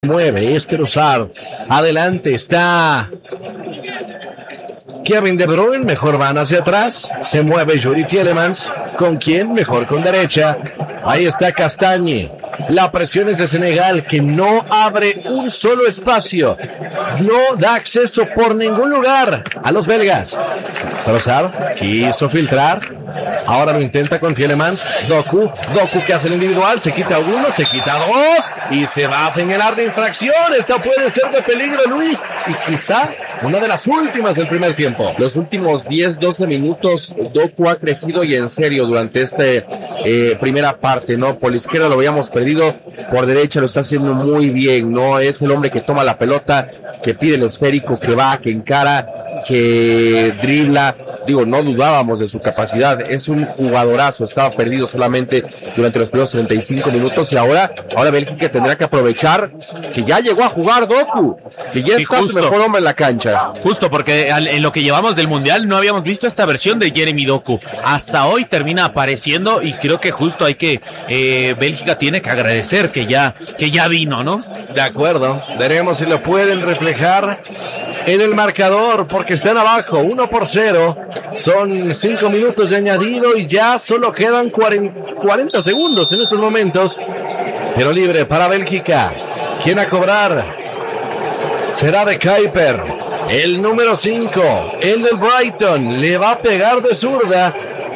Mueve Trossard, adelante está Kevin De Bruyne, mejor van hacia atrás, se mueve Youri Tielemans, ¿con quién? Mejor con derecha, ahí está Castagne, la presión es de Senegal que no abre un solo espacio, no da acceso por ningún lugar a los belgas. Trossard quiso filtrar, ahora lo intenta con Tielemans, Doku que hace el individual, se quita uno, se quita dos y se va a señalar de infracción. Esta puede ser de peligro, Luis, y quizá una de las últimas del primer tiempo. Los últimos 10-12 minutos Doku ha crecido y en serio durante esta primera parte, ¿no? Por la izquierda lo habíamos perdido, por derecha lo está haciendo muy bien, ¿no? Es el hombre que toma la pelota, que pide el esférico, que va, que encara, que dribla. Digo, no dudábamos de su capacidad, es un jugadorazo, estaba perdido solamente durante los primeros 35 minutos y ahora Bélgica tendrá que aprovechar que ya llegó a jugar Doku, que ya está su mejor hombre en la cancha. Justo, porque en lo que llevamos del Mundial no habíamos visto esta versión de Jeremy Doku, hasta hoy termina apareciendo y creo que justo hay que, Bélgica tiene que agradecer que ya vino, ¿no? De acuerdo, veremos si lo pueden reflejar en el marcador, porque están abajo 1-0, son 5 minutos de añadido y ya solo quedan 40 segundos en estos momentos. Tiro libre para Bélgica, ¿quién a cobrar? Será de Kuiper, el número 5, el del Brighton, le va a pegar de zurda.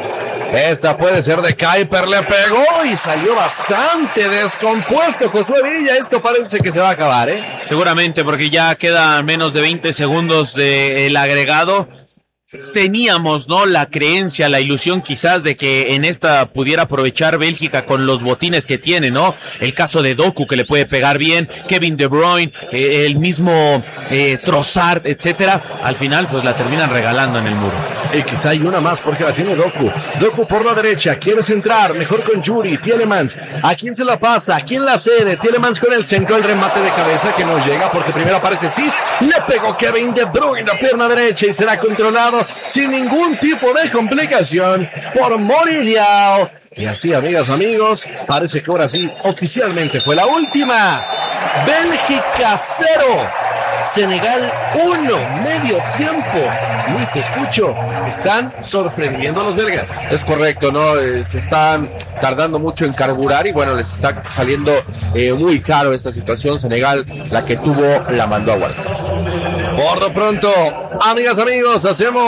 Esta puede ser de Kuiper, le pegó y salió bastante descompuesto Josué Villa. Esto parece que se va a acabar, ¿eh? Seguramente, porque ya quedan menos de 20 segundos del agregado. Teníamos, ¿no?, la creencia, la ilusión quizás de que en esta pudiera aprovechar Bélgica con los botines que tiene, ¿no? El caso de Doku, que le puede pegar bien, Kevin De Bruyne, el mismo Trossard, etcétera. Al final, pues la terminan regalando en el muro. Y quizá hay una más porque la tiene Doku. Doku por la derecha, quiere centrar, mejor con Youri Tielemans. ¿A quién se la pasa? ¿A quién la cede? Tielemans con el centro, el remate de cabeza que no llega porque primero aparece Cis. Le pegó Kevin De Bruyne la pierna derecha y será controlado sin ningún tipo de complicación por Moridiao. Y así, amigas, amigos, parece que ahora sí, oficialmente fue la última. Bélgica 0. Senegal 1, medio tiempo. Luis, te escucho. Están sorprendiendo a los belgas. Es correcto, ¿no? Se están tardando mucho en carburar y bueno, les está saliendo muy caro esta situación. Senegal, la que tuvo, la mandó a guardar. Por lo pronto, amigas, amigos,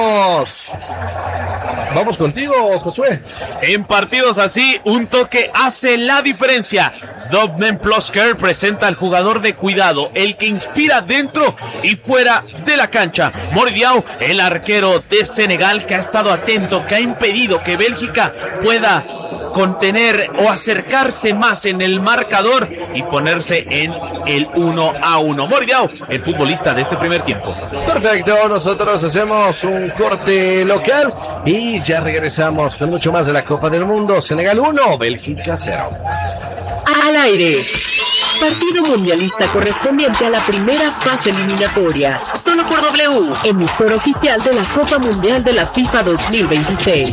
vamos contigo, Josué. En partidos así, un toque hace la diferencia. Dobmen Plosker presenta al jugador de cuidado, el que inspira dentro y fuera de la cancha. Moridiao, el arquero de Senegal, que ha estado atento, que ha impedido que Bélgica pueda contener o acercarse más en el marcador y ponerse en el 1-1. Moridiao, el futbolista de este primer tiempo. Perfecto, nosotros hacemos un corte local y ya regresamos con mucho más de la Copa del Mundo. Senegal 1, Bélgica 0. Al aire. Partido mundialista correspondiente a la primera fase eliminatoria. Solo por W, emisor oficial de la Copa Mundial de la FIFA 2026.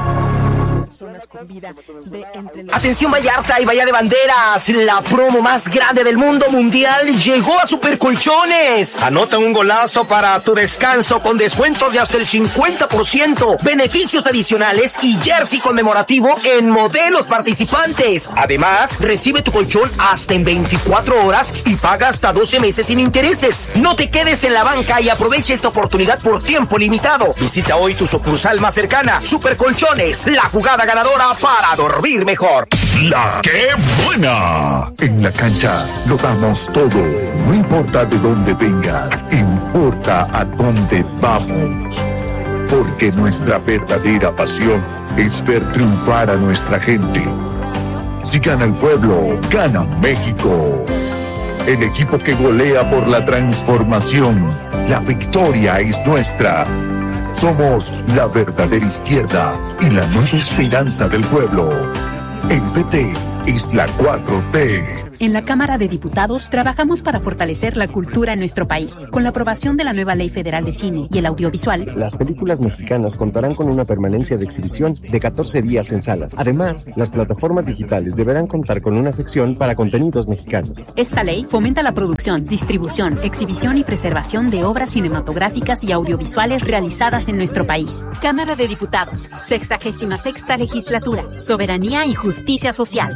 Atención Vallarta y Bahía de Banderas, la promo más grande del mundo mundial llegó a Supercolchones. Anota un golazo para tu descanso con descuentos de hasta el 50%, beneficios adicionales y jersey conmemorativo en modelos participantes. Además, recibe tu colchón hasta en 24 horas y paga hasta 12 meses sin intereses. No te quedes en la banca y aprovecha esta oportunidad por tiempo limitado. Visita hoy tu sucursal más cercana. Supercolchones, la jugada ganadora para dormir mejor. ¡La que buena! En la cancha lo damos todo. No importa de dónde vengas, importa a dónde vamos. Porque nuestra verdadera pasión es ver triunfar a nuestra gente. Si gana el pueblo, gana México. El equipo que golea por la transformación. La victoria es nuestra. Somos la verdadera izquierda y la nueva esperanza del pueblo. El PT es la 4T. En la Cámara de Diputados trabajamos para fortalecer la cultura en nuestro país. Con la aprobación de la nueva Ley Federal de Cine y el audiovisual, las películas mexicanas contarán con una permanencia de exhibición de 14 días en salas. Además, las plataformas digitales deberán contar con una sección para contenidos mexicanos. Esta ley fomenta la producción, distribución, exhibición y preservación de obras cinematográficas y audiovisuales realizadas en nuestro país. Cámara de Diputados, 66ª Legislatura, Soberanía y Justicia Social.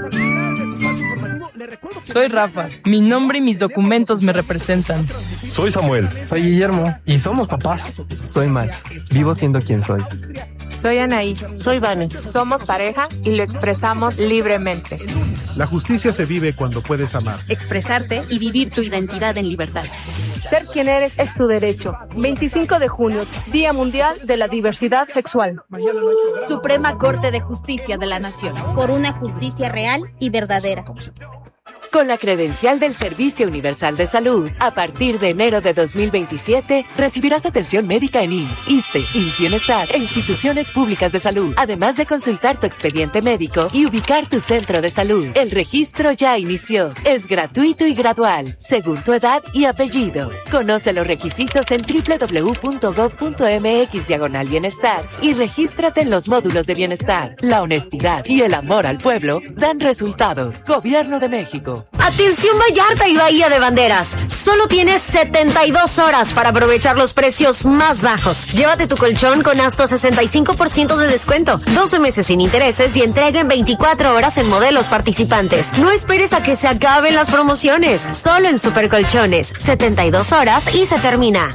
Soy Rafa. Mi nombre y mis documentos me representan. Soy Samuel. Soy Guillermo. Y somos papás. Soy Max. Vivo siendo quien soy. Soy Anaí. Soy Vane. Somos pareja y lo expresamos libremente. La justicia se vive cuando puedes amar. Expresarte y vivir tu identidad en libertad. Ser quien eres es tu derecho. 25 de junio, Día Mundial de la Diversidad Sexual. Suprema Corte de Justicia de la Nación. Por una justicia real y verdadera. Con la credencial del Servicio Universal de Salud, a partir de enero de 2027, recibirás atención médica en IMSS, ISSSTE, IMSS Bienestar e instituciones públicas de salud, además de consultar tu expediente médico y ubicar tu centro de salud. El registro ya inició. Es gratuito y gradual, según tu edad y apellido. Conoce los requisitos en www.gov.mx/bienestar y regístrate en los módulos de bienestar. La honestidad y el amor al pueblo dan resultados. Gobierno de México. Atención Vallarta y Bahía de Banderas. Solo tienes 72 horas para aprovechar los precios más bajos. Llévate tu colchón con hasta 65% de descuento, 12 meses sin intereses y entrega en 24 horas en modelos participantes. No esperes a que se acaben las promociones. Solo en Supercolchones. 72 horas y se termina.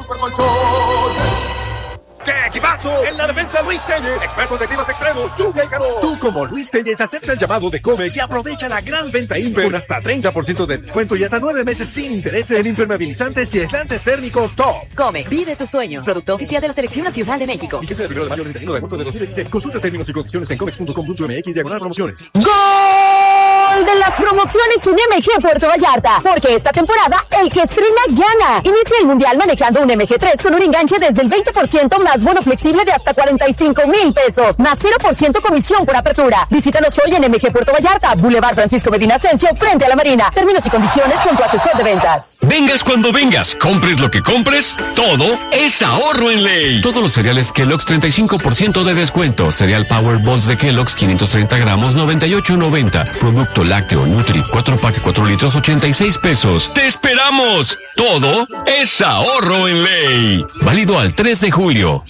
¡Qué equipazo! En la defensa Luis Telles, experto de tiros extremos, Chuga y ganó. Tú como Luis Telles acepta el llamado de Comex y aprovecha la gran venta Imper con hasta 30% de descuento y hasta 9 meses sin intereses en impermeabilizantes y aislantes térmicos top. Comex, vive tus sueños. Producto oficial de la Selección Nacional de México. Y que sea el 1 de mayo al 31 de agosto de 2016. Consulta términos y condiciones en comex.com.mx/promociones. ¡Gol de las promociones en MG Puerto Vallarta! Porque esta temporada, el que estrena gana. Inicia el Mundial manejando un MG3 con un enganche desde el 20% más bono flexible de hasta 45,000 pesos, más 0% comisión por apertura. Visítanos hoy en MG Puerto Vallarta, Boulevard Francisco Medina Ascencio, frente a la Marina. Términos y condiciones con tu asesor de ventas. Vengas cuando vengas, compres lo que compres, todo es ahorro en ley. Todos los cereales Kellogg's 35% de descuento. Cereal Power Balls de Kellogg's 530 gramos 98.90. Producto lácteo Nutri 4 pack 4 litros 86 pesos. ¡Te esperamos! Todo es ahorro en ley. Válido al 3 de julio.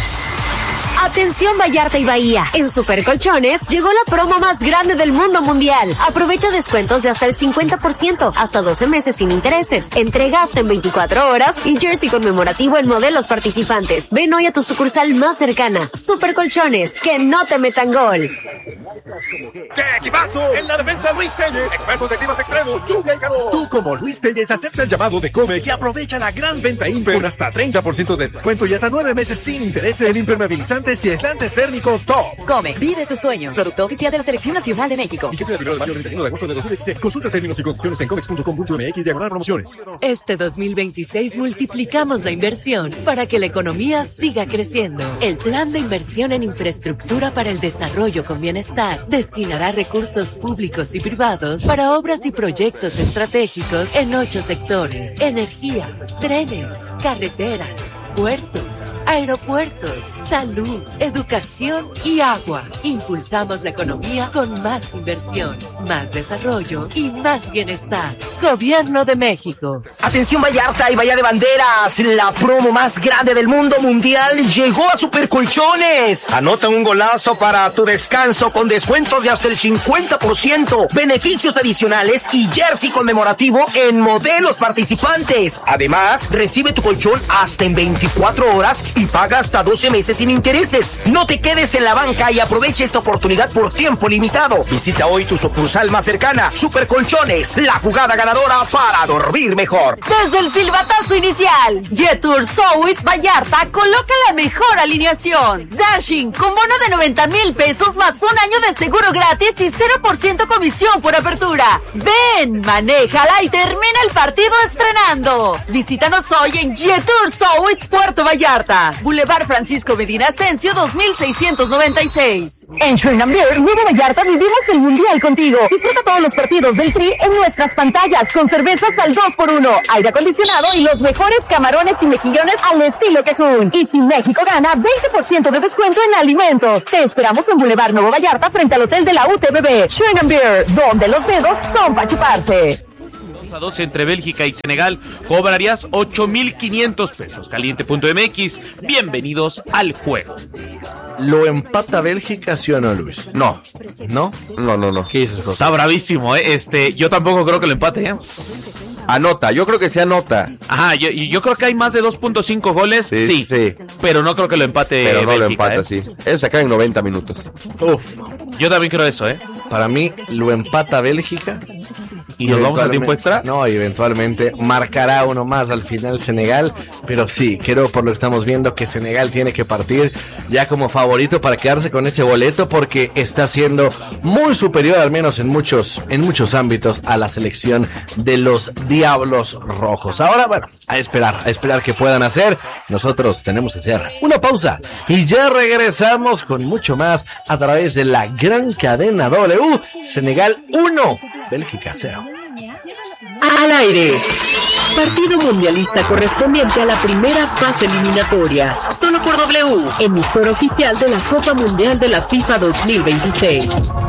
Atención Vallarta y Bahía. En Supercolchones llegó la promo más grande del mundo mundial. Aprovecha descuentos de hasta el 50%, hasta 12 meses sin intereses. Entrega hasta en 24 horas y jersey conmemorativo en modelos participantes. Ven hoy a tu sucursal más cercana. Supercolchones, que no te metan gol. ¡Qué equipazo! En la defensa Luis Telles, experto de tiros extremos, Chuga y ganó. Tú como Luis Telles acepta el llamado de Comex y aprovecha la gran venta Imper con hasta 30% de descuento y hasta 9 meses sin intereses en impermeabilizantes y aislantes térmicos top. Comex, vive tus sueños. Producto oficial de la Selección Nacional de México. Y que sea el 1 de mayo al 31 de agosto de 2016. Consulta términos y condiciones en comex.com.mx/promociones. Este 2026 multiplicamos la inversión para que la economía siga creciendo. El Plan de Inversión en Infraestructura para el Desarrollo con Bienestar destinará recursos públicos y privados para obras y proyectos estratégicos en 8 sectores: energía, trenes, carreteras, puertos, aeropuertos, salud, educación y agua. Impulsamos la economía con más inversión, más desarrollo y más bienestar. Gobierno de México. Atención Vallarta y Bahía de Banderas, la promo más grande del mundo mundial llegó a Supercolchones. Anota un golazo para tu descanso con descuentos de hasta el 50%, beneficios adicionales y jersey conmemorativo en modelos participantes. Además, recibe tu colchón hasta en 24 horas y paga hasta 12 meses sin intereses. No te quedes en la banca y aprovecha esta oportunidad por tiempo limitado. Visita hoy tu sucursal más cercana. Supercolchones, la jugada ganadora para dormir mejor. Desde el silbatazo inicial, Jetour South Vallarta coloca la mejor alineación. Dashing con bono de 90,000 pesos más un año de seguro gratis y 0% comisión por apertura. Ven, manéjala y termina el partido partido estrenando. Visítanos hoy en Jetour South Puerto Vallarta, Boulevard Francisco Medina Ascencio 2696. En Shrine and Beer, Nuevo Vallarta, vivimos el mundial contigo. Disfruta todos los partidos del Tri en nuestras pantallas con cervezas al 2x1, aire acondicionado y los mejores camarones y mejillones al estilo Quejún. Y si México gana, 20% de descuento en alimentos. Te esperamos en Boulevard Nuevo Vallarta frente al hotel de la UTBB. Shrine and Beer, donde los dedos son para chuparse. 2-2 entre Bélgica y Senegal, cobrarías 8,500 pesos. Caliente.mx, bienvenidos al juego. ¿Lo empata Bélgica, sí o no, Luis? No. ¿No? No. ¿Qué dices, José? Está bravísimo, yo tampoco creo que lo empate, Anota, yo creo que se anota. Ajá, yo creo que hay más de 2.5 goles, sí. Pero no creo que lo empate Pero no Bélgica, lo empata, sí. Él se acaba en 90 minutos. Uf. Yo también creo eso, Para mí, lo empata Bélgica. ¿Y nos vamos al tiempo extra? No, y eventualmente marcará uno más al final Senegal, pero sí, creo por lo que estamos viendo que Senegal tiene que partir ya como favorito para quedarse con ese boleto porque está siendo muy superior, al menos en muchos ámbitos, a la selección de los Diablos Rojos. Ahora, bueno, a esperar que puedan hacer. Nosotros tenemos que hacer una pausa y ya regresamos con mucho más a través de la gran cadena W. Senegal 1, Bélgica 0. Al aire. Partido mundialista correspondiente a la primera fase eliminatoria. Solo por W, emisor oficial de la Copa Mundial de la FIFA 2026.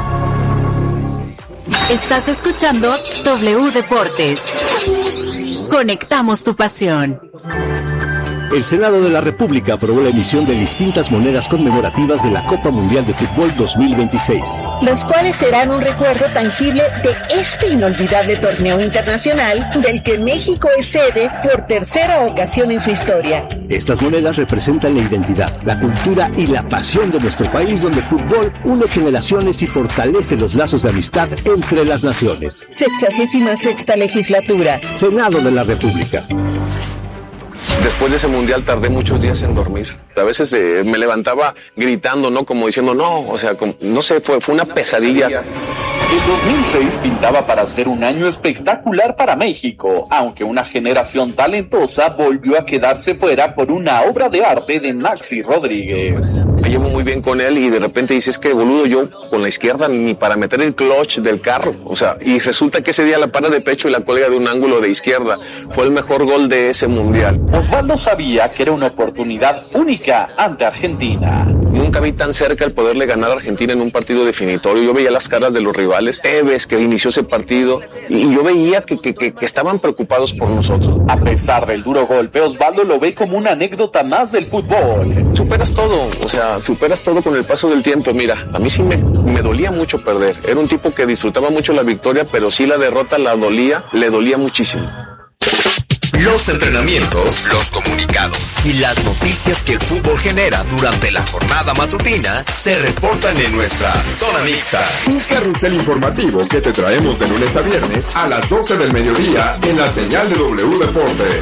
Estás escuchando W Deportes. Conectamos tu pasión. El Senado de la República aprobó la emisión de distintas monedas conmemorativas de la Copa Mundial de Fútbol 2026. Las cuales serán un recuerdo tangible de este inolvidable torneo internacional del que México es sede por tercera ocasión en su historia. Estas monedas representan la identidad, la cultura y la pasión de nuestro país, donde el fútbol une generaciones y fortalece los lazos de amistad entre las naciones. 66ª legislatura. Senado de la República. Después de ese mundial tardé muchos días en dormir. A veces me levantaba gritando, ¿no? Como diciendo, no, o sea, no sé, fue una pesadilla. El 2006 pintaba para ser un año espectacular para México, aunque una generación talentosa volvió a quedarse fuera por una obra de arte de Maxi Rodríguez. Me llevo muy bien con él y de repente dices que boludo, yo con la izquierda ni para meter el clutch del carro, o sea, y resulta que ese día la para de pecho y la cuelga de un ángulo de izquierda. Fue el mejor gol de ese mundial. Osvaldo sabía que era una oportunidad única ante Argentina. Nunca vi tan cerca el poderle ganar a Argentina en un partido definitorio. Yo veía las caras de los rivales, Tevez que inició ese partido, y yo veía que estaban preocupados por nosotros. A pesar del duro golpe, Osvaldo lo ve como una anécdota más del fútbol. Superas todo, o sea, superas todo con el paso del tiempo. Mira, a mí sí me dolía mucho perder. Era un tipo que disfrutaba mucho la victoria, pero sí la derrota le dolía muchísimo. Los entrenamientos, los comunicados y las noticias que el fútbol genera durante la jornada matutina se reportan en nuestra Zona Mixta. Un carrusel informativo que te traemos de lunes a viernes a las 12 del mediodía en la señal de W Deportes.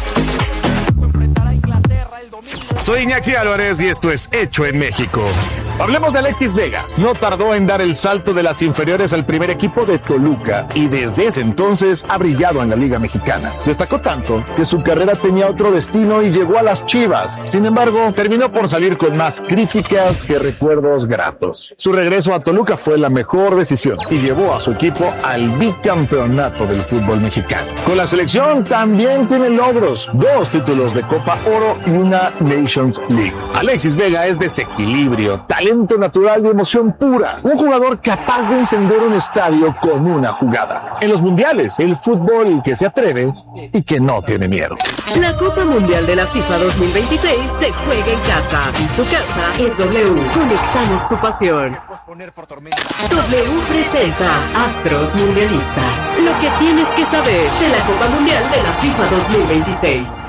Soy Iñaki Álvarez y esto es Hecho en México. Hablemos de Alexis Vega. No tardó en dar el salto de las inferiores al primer equipo de Toluca y desde ese entonces ha brillado en la Liga Mexicana. Destacó tanto que su carrera tenía otro destino y llegó a las Chivas. Sin embargo, terminó por salir con más críticas que recuerdos gratos. Su regreso a Toluca fue la mejor decisión y llevó a su equipo al bicampeonato del fútbol mexicano. Con la selección también tiene logros: 2 títulos de Copa Oro y una Nations League. Alexis Vega es desequilibrio, talento natural y emoción pura. Un jugador capaz de encender un estadio con una jugada. En los mundiales, el fútbol que se atreve y que no tiene miedo. La Copa Mundial de la FIFA 2026 se juega en casa y su casa es W. Conectamos tu pasión. W presenta Astros Mundialista. Lo que tienes que saber de la Copa Mundial de la FIFA 2026.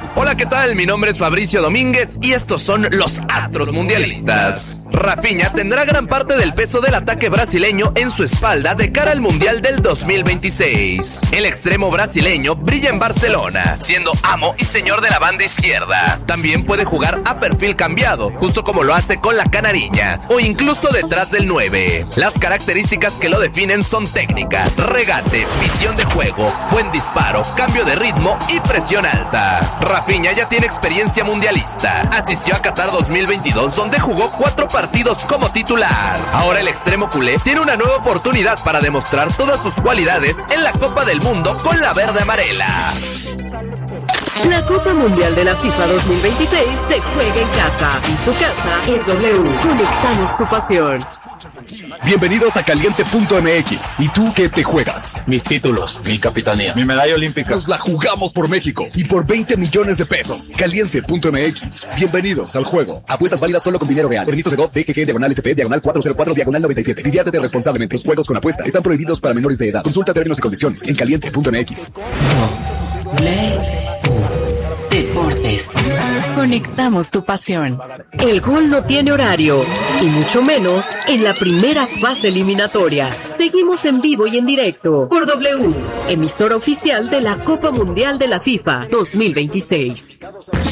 Hola, ¿qué tal? Mi nombre es Fabricio Domínguez y estos son los Astros Mundialistas. Rafinha tendrá gran parte del peso del ataque brasileño en su espalda de cara al Mundial del 2026. El extremo brasileño brilla en Barcelona, siendo amo y señor de la banda izquierda. También puede jugar a perfil cambiado, justo como lo hace con la canariña, o incluso detrás del 9. Las características que lo definen son técnica, regate, visión de juego, buen disparo, cambio de ritmo y presión alta. Rafinha ya tiene experiencia mundialista. Asistió a Qatar 2022, donde jugó 4 partidos como titular. Ahora el extremo culé tiene una nueva oportunidad para demostrar todas sus cualidades en la Copa del Mundo con la verde amarela. La Copa Mundial de la FIFA 2026 se juega en casa y su casa es W. Conectamos tu pasión. Bienvenidos a Caliente.mx. ¿Y tú qué te juegas? Mis títulos, mi capitanía, mi medalla olímpica. Nos la jugamos por México y por 20 millones de pesos. Caliente.mx. Bienvenidos al juego. Apuestas válidas solo con dinero real. Permisos de GOV, DGG, /SP, /404, /97. Diviértete responsablemente. Los juegos con apuesta están prohibidos para menores de edad. Consulta términos y condiciones en Caliente.mx. Deportes. Conectamos tu pasión. El gol no tiene horario, y mucho menos en la primera fase eliminatoria. Seguimos en vivo y en directo por W, emisora oficial de la Copa Mundial de la FIFA 2026.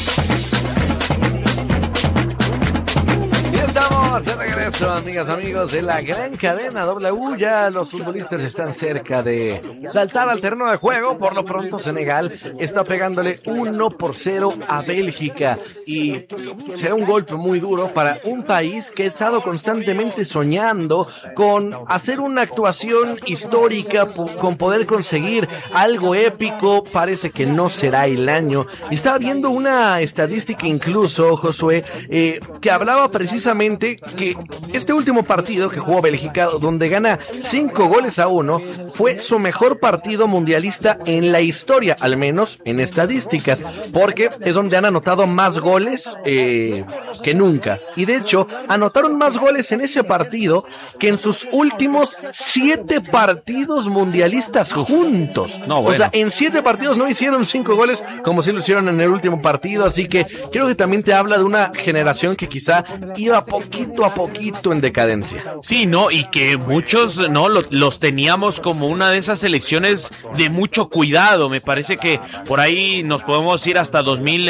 Estamos de regreso, amigas, amigos de la gran cadena W. Ya los futbolistas están cerca de saltar al terreno de juego. Por lo pronto Senegal está pegándole 1-0 a Bélgica y será un golpe muy duro para un país que ha estado constantemente soñando con hacer una actuación histórica, con poder conseguir algo épico. Parece que no será el año. Estaba viendo una estadística incluso, Josué, que hablaba precisamente que este último partido que jugó Bélgica, donde gana 5-1, fue su mejor partido mundialista en la historia, al menos en estadísticas, porque es donde han anotado más goles que nunca. Y de hecho, anotaron más goles en ese partido que en sus últimos 7 partidos mundialistas juntos. No, bueno. O sea, en 7 partidos no hicieron 5 goles como si lo hicieron en el último partido, así que creo que también te habla de una generación que quizá iba poquito a poquito en decadencia. Sí, no, y que muchos no los teníamos como una de esas selecciones de mucho cuidado. Me parece que por ahí nos podemos ir hasta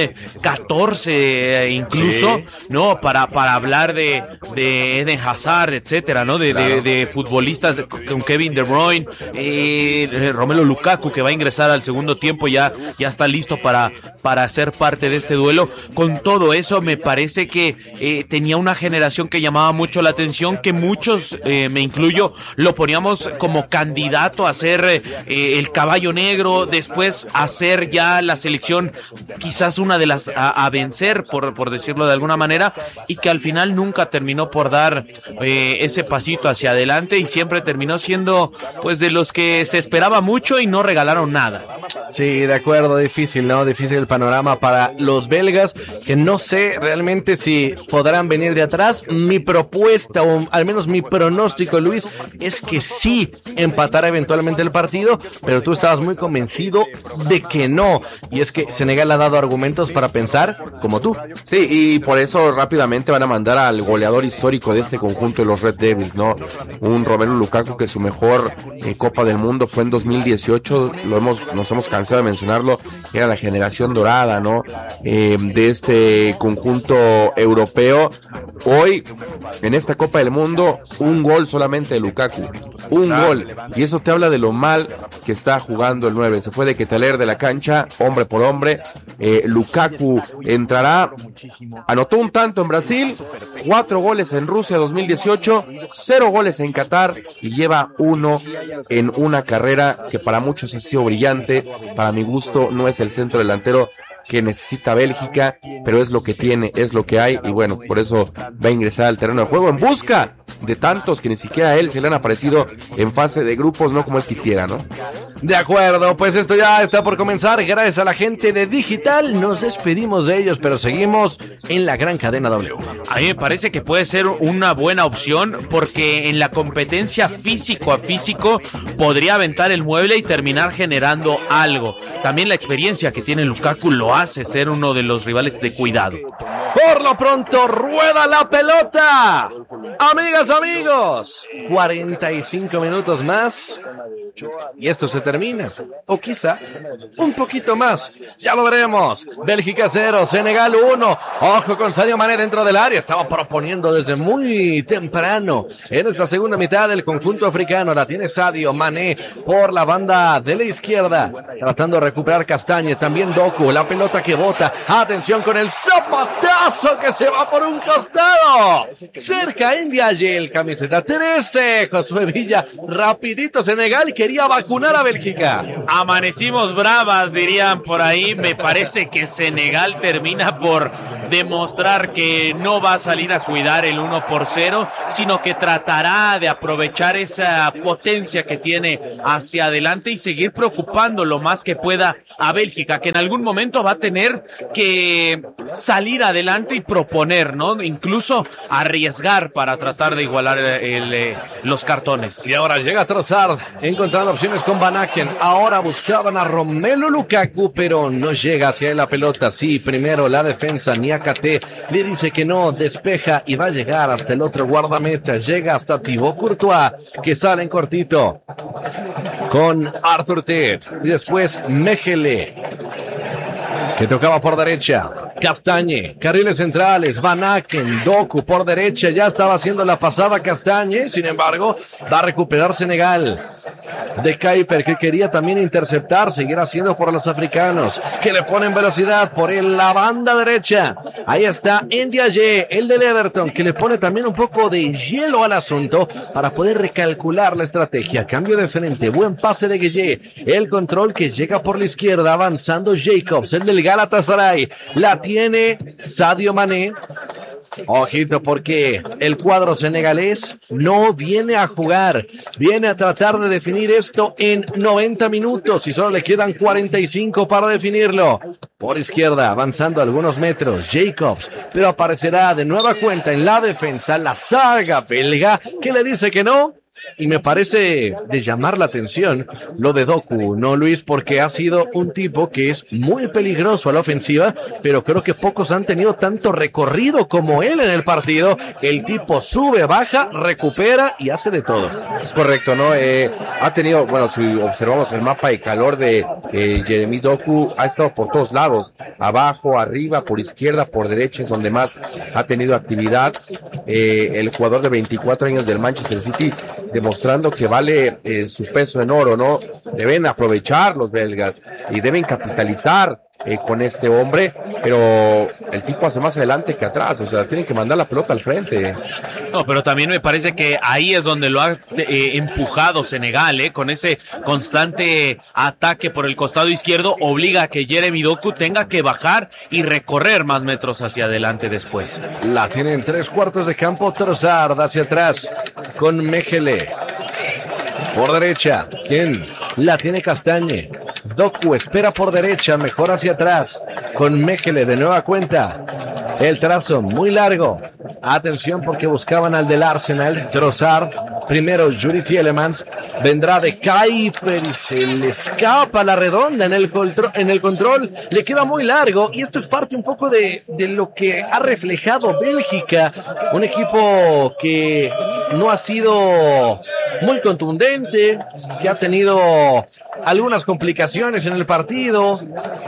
2014 incluso, sí, no, para hablar de Eden Hazard, etcétera, no, de futbolistas con Kevin De Bruyne, Romelu Lukaku, que va a ingresar al segundo tiempo, ya está listo para ser parte de este duelo. Con todo eso, me parece que tenía una generación que llamaba mucho la atención, que muchos, me incluyo, lo poníamos como candidato a ser el caballo negro, después a ser ya la selección quizás una de las a vencer, por decirlo de alguna manera, y que al final nunca terminó por dar ese pasito hacia adelante, y siempre terminó siendo pues de los que se esperaba mucho y no regalaron nada. Sí, de acuerdo, difícil, ¿no? Difícil el panorama para los belgas, que no sé realmente si podrán venir de atrás. Mi propuesta, o al menos mi pronóstico, Luis, es que sí empatará eventualmente el partido, pero tú estabas muy convencido de que no, y es que Senegal ha dado argumentos para pensar como tú. Sí, y por eso rápidamente van a mandar al goleador histórico de este conjunto de los Red Devils, ¿no? Un Romelu Lukaku que su mejor Copa del Mundo fue en 2018, nos hemos cansado de mencionarlo, era la generación dorada, ¿no? De este conjunto europeo. Hoy, en esta Copa del Mundo, un gol solamente de Lukaku, un gol, y eso te habla de lo mal que está jugando el 9, se fue de Quetaler de la cancha, hombre por hombre. Lukaku entrará, anotó un tanto en Brasil, 4 goles en Rusia 2018, 0 goles en Qatar, y lleva 1 en una carrera que para muchos ha sido brillante. Para mi gusto no es el centro delantero que necesita Bélgica, pero es lo que tiene, es lo que hay, y bueno, por eso va a ingresar al terreno de juego en busca de tantos que ni siquiera a él se le han aparecido en fase de grupos, no como él quisiera, ¿no? De acuerdo, pues esto ya está por comenzar. Gracias a la gente de Digital, nos despedimos de ellos, pero seguimos en la gran cadena W. A mí me parece que puede ser una buena opción porque en la competencia físico a físico podría aventar el mueble y terminar generando algo. También la experiencia que tiene Lukaku lo hace ser uno de los rivales de cuidado. Por lo pronto, rueda la pelota. Amigas, amigos, 45 minutos más y esto se termina. O quizá un poquito más. Ya lo veremos. Bélgica 0, Senegal 1. Ojo con Sadio Mané dentro del área. Estaba proponiendo desde muy temprano. En esta segunda mitad del conjunto africano la tiene Sadio Mané por la banda de la izquierda. Tratando de recuperar Castañe. También Doku. La pelota que bota. Atención con el zapatazo que se va por un costado. Cerca Ndiaye, el camiseta 13. Josué Villa. Rapidito Senegal. Quería vacunar a Bélgica. Amanecimos bravas, dirían por ahí. Me parece que Senegal termina por demostrar que no va a salir a cuidar el 1-0, sino que tratará de aprovechar esa potencia que tiene hacia adelante y seguir preocupando lo más que pueda a Bélgica, que en algún momento va a tener que salir adelante y proponer, ¿no? Incluso arriesgar para tratar de igualar los cartones. Y ahora llega Trossard, encontrando opciones con Van Aken. Ahora buscaban a Romelu Lukaku, pero no llega hacia la pelota. Sí, primero la defensa, Niakate le dice que no, despeja y va a llegar hasta el otro guardameta. Llega hasta Thibaut Courtois, que sale en cortito con Arthur Ted. Y después Mechele, que tocaba por derecha. Castañe, carriles centrales, Van Aken, Doku por derecha, ya estaba haciendo la pasada Castañe, sin embargo, va a recuperar Senegal. De Kuiper, que quería también interceptar, seguir haciendo por los africanos, que le ponen velocidad por la banda derecha. Ahí está Ndiaye, el del Everton, que le pone también un poco de hielo al asunto para poder recalcular la estrategia. Cambio de frente, buen pase de Gueye, el control que llega por la izquierda, avanzando Jacobs, el del Galatasaray, la tiene Sadio Mané. Ojito porque el cuadro senegalés no viene a jugar, viene a tratar de definir esto en 90 minutos y solo le quedan 45 para definirlo. Por izquierda, avanzando algunos metros, Jacobs, pero aparecerá de nueva cuenta en la defensa la saga belga, que le dice que no. Y me parece de llamar la atención lo de Doku, ¿no, Luis? Porque ha sido un tipo que es muy peligroso a la ofensiva, pero creo que pocos han tenido tanto recorrido como él en el partido. El tipo sube, baja, recupera y hace de todo. Es correcto, ¿no? Ha tenido, bueno, si observamos el mapa de calor de Jeremy Doku, ha estado por todos lados, abajo, arriba, por izquierda, por derecha, es donde más ha tenido actividad. El jugador de 24 años del Manchester City, demostrando que vale su peso en oro, ¿no? Deben aprovechar los belgas y deben capitalizar con este hombre, pero el tipo hace más adelante que atrás, o sea, tienen que mandar la pelota al frente. No, pero también me parece que ahí es donde lo ha empujado Senegal, con ese constante ataque por el costado izquierdo, obliga a que Jeremy Doku tenga que bajar y recorrer más metros hacia adelante después. La tiene en 3/4 de campo Trossard hacia atrás con Mechele. Por derecha, ¿quién? La tiene Castañe. Doku espera por derecha, mejor hacia atrás con Mechele de nueva cuenta. El trazo muy largo. Atención porque buscaban al del Arsenal, Trossard. Primero Yuri Tielemans. Vendrá de Kuiper y se le escapa la redonda en el control. Le queda muy largo y esto es parte un poco de lo que ha reflejado Bélgica. Un equipo que no ha sido muy contundente, que ha tenido algunas complicaciones en el partido.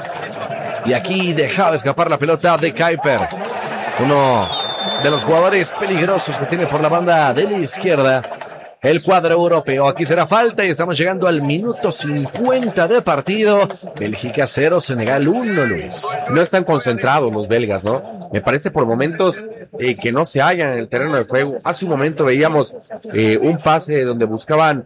Y aquí dejaba escapar la pelota de Kuiper, uno de los jugadores peligrosos que tiene por la banda de la izquierda el cuadro europeo. Aquí será falta y estamos llegando al minuto 50 de partido. Bélgica 0, Senegal 1, Luis. No están concentrados los belgas, ¿no? Me parece por momentos que no se hallan en el terreno de juego. Hace un momento veíamos un pase donde buscaban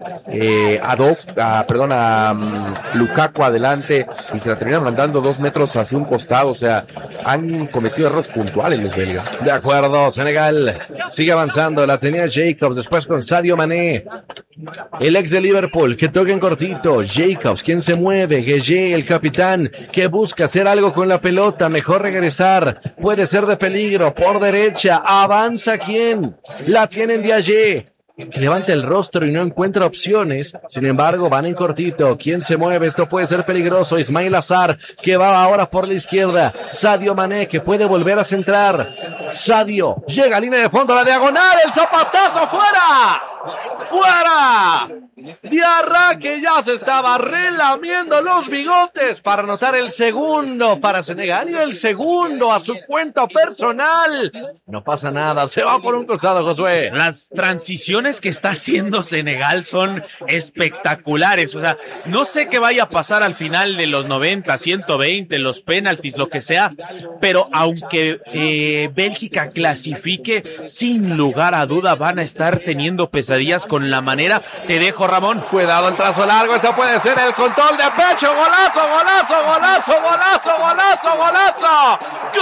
a Lukaku adelante y se la terminan mandando 2 metros hacia un costado. O sea, han cometido errores puntuales los belgas. De acuerdo, Senegal sigue avanzando. La tenía Jacobs, después con Sadio Mané. Mané. El ex de Liverpool, que toca en cortito. Jacobs, quien se mueve. Gueye, el capitán, que busca hacer algo con la pelota. Mejor regresar. Puede ser de peligro. Por derecha. Avanza quien. La tienen Diaye, que levanta el rostro y no encuentra opciones. Sin embargo, van en cortito. ¿Quién se mueve? Esto puede ser peligroso. Ismail Azar, que va ahora por la izquierda. Sadio Mané, que puede volver a centrar. Sadio llega a línea de fondo, la diagonal, el zapatazo fuera. ¡Fuera! Diarra, que ya se estaba relamiendo los bigotes para anotar el segundo para Senegal y el segundo a su cuenta personal. No pasa nada, se va por un costado, Josué. Las transiciones que está haciendo Senegal son espectaculares. O sea, no sé qué vaya a pasar al final de los 90, 120, los penaltis, lo que sea, pero aunque Bélgica clasifique, sin lugar a duda van a estar teniendo pesadillas con la manera. Te dejo, Ramón. Cuidado, el trazo largo, esto puede ser el control de pecho. Golazo, golazo, golazo, golazo, golazo, golazo.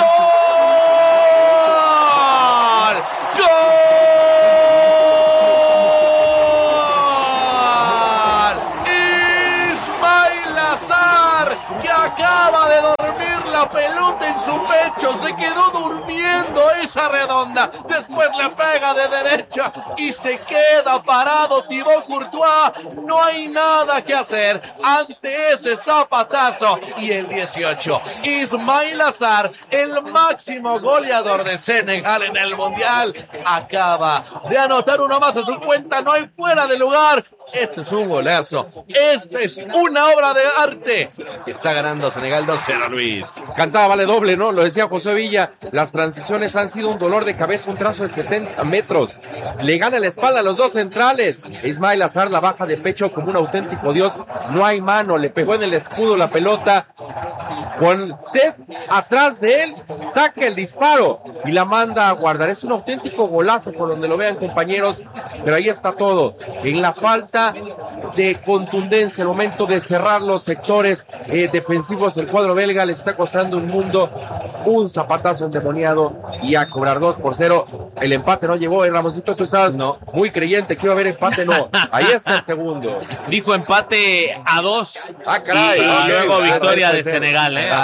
¡Gol! ¡Gol! Ismail Azar, que acaba de dormir la pelota en su pecho, se quedó durmiendo esa redonda, después le pega de derecha y se queda parado Thibaut Courtois. No hay nada que hacer ante ese zapatazo. Y el 18, Ismail Azar, el máximo goleador de Senegal en el Mundial, acaba de anotar uno más a su cuenta. No hay fuera de lugar. Este es un golazo, este es una obra de arte. Está ganando Senegal 2-0, Luis. Cantaba vale doble, ¿no? Lo decía José Villa, las transiciones han sido un dolor de cabeza, un trazo de 70 metros. Le gana la espalda a los dos centrales. Ismail Azar la baja de pecho como un auténtico dios. No hay mano, le pegó en el escudo la pelota. Con Ted atrás de él, saca el disparo y la manda a guardar. Es un auténtico golazo por donde lo vean, compañeros, pero ahí está todo. En la falta de contundencia, el momento de cerrar los sectores defensivos, el cuadro belga le está costando un mundo. Un zapatazo endemoniado y a cobrar 2-0. El empate no llegó, Ramoncito, tú estabas muy creyente que iba a haber empate, no. Ahí está el segundo. Dijo empate a 2. Ah, caray. Y luego victoria de Senegal, ¿eh?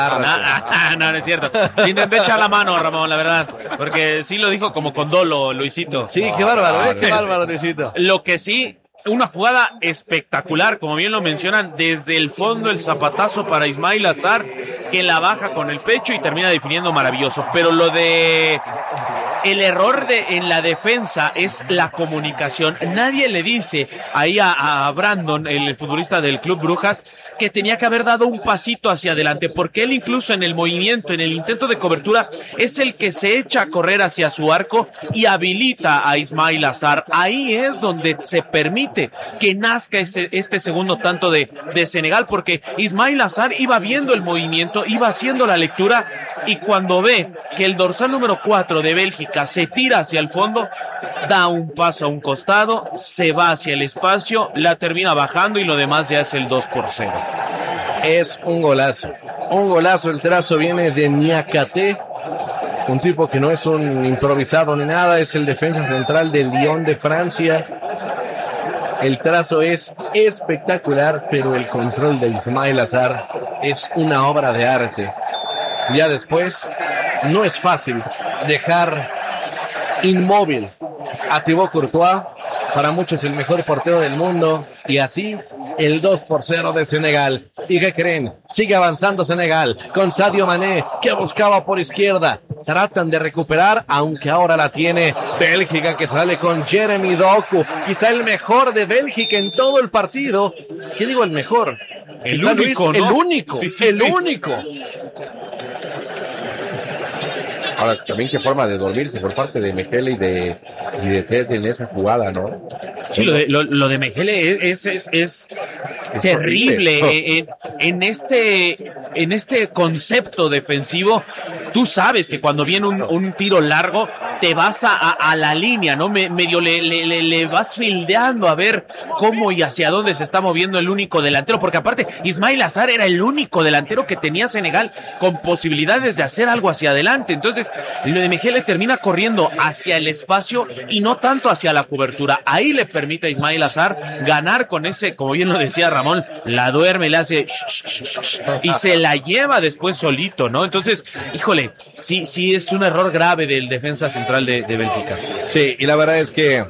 No es cierto. Sin echar la mano, Ramón, la verdad. Porque sí lo dijo como con dolo, Luisito. Sí, qué bárbaro, qué bárbaro, Luisito. Lo que sí, una jugada espectacular, como bien lo mencionan, desde el fondo el zapatazo para Ismail Azar, que la baja con el pecho y termina definiendo maravilloso. Pero lo de el error en la defensa es la comunicación. Nadie le dice ahí a Brandon, el futbolista del Club Brujas, que tenía que haber dado un pasito hacia adelante, porque él incluso en el movimiento, en el intento de cobertura, es el que se echa a correr hacia su arco y habilita a Ismail Azar. Ahí es donde se permite que nazca este segundo tanto de Senegal, porque Ismail Azar iba viendo el movimiento, iba haciendo la lectura, y cuando ve que el dorsal número 4 de Bélgica se tira hacia el fondo, da un paso a un costado, se va hacia el espacio, la termina bajando y lo demás ya es el 2-0. Es un golazo, el trazo viene de Niakate, un tipo que no es un improvisado ni nada, es el defensa central del Lyon de Francia. El trazo es espectacular, pero el control de Ismail Azar es una obra de arte. Ya después, no es fácil dejar inmóvil a Thibaut Courtois, para muchos el mejor portero del mundo, y así el 2-0 de Senegal. ¿Y qué creen? Sigue avanzando Senegal con Sadio Mané, que buscaba por izquierda. Tratan de recuperar, aunque ahora la tiene Bélgica, que sale con Jeremy Doku, quizá el mejor de Bélgica en todo el partido. ¿Qué digo el mejor? El único, Luis, ¿no? El único, sí, el único. Ahora, también qué forma de dormirse por parte de Mejele y de Ted en esa jugada, ¿no? Sí, lo de Mejele es terrible. En este concepto defensivo, tú sabes que cuando viene un tiro largo, te vas a la línea, ¿no? Medio le vas fildeando a ver cómo y hacia dónde se está moviendo el único delantero, porque aparte Ismail Azar era el único delantero que tenía Senegal con posibilidades de hacer algo hacia adelante. Entonces Mejele termina corriendo hacia el espacio y no tanto hacia la cobertura. Ahí le permite a Ismail Azar ganar con ese, como bien lo decía Ramón, la duerme, le hace y se la lleva después solito, ¿no? Entonces, híjole, sí es un error grave del defensa central de Bélgica. Sí, y la verdad es que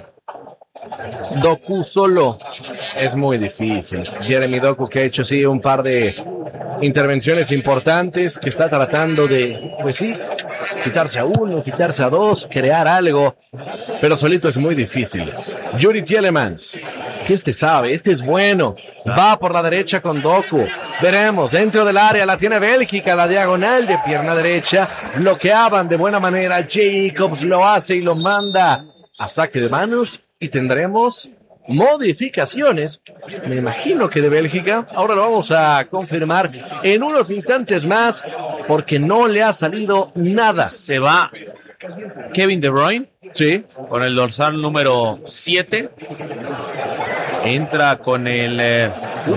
Doku solo es muy difícil. Jeremy Doku, que ha hecho sí un par de intervenciones importantes, que está tratando de, pues sí, quitarse a uno, quitarse a dos, crear algo, pero solito es muy difícil. Yuri Tielemans, que sabe, es bueno, va por la derecha con Doku, veremos, dentro del área la tiene Bélgica, la diagonal de pierna derecha, bloqueaban de buena manera, Jacobs lo hace y lo manda a saque de manos, y tendremos modificaciones, me imagino que de Bélgica. Ahora lo vamos a confirmar en unos instantes más, porque no le ha salido nada. Se va Kevin De Bruyne, sí, con el dorsal número 7. Entra con el...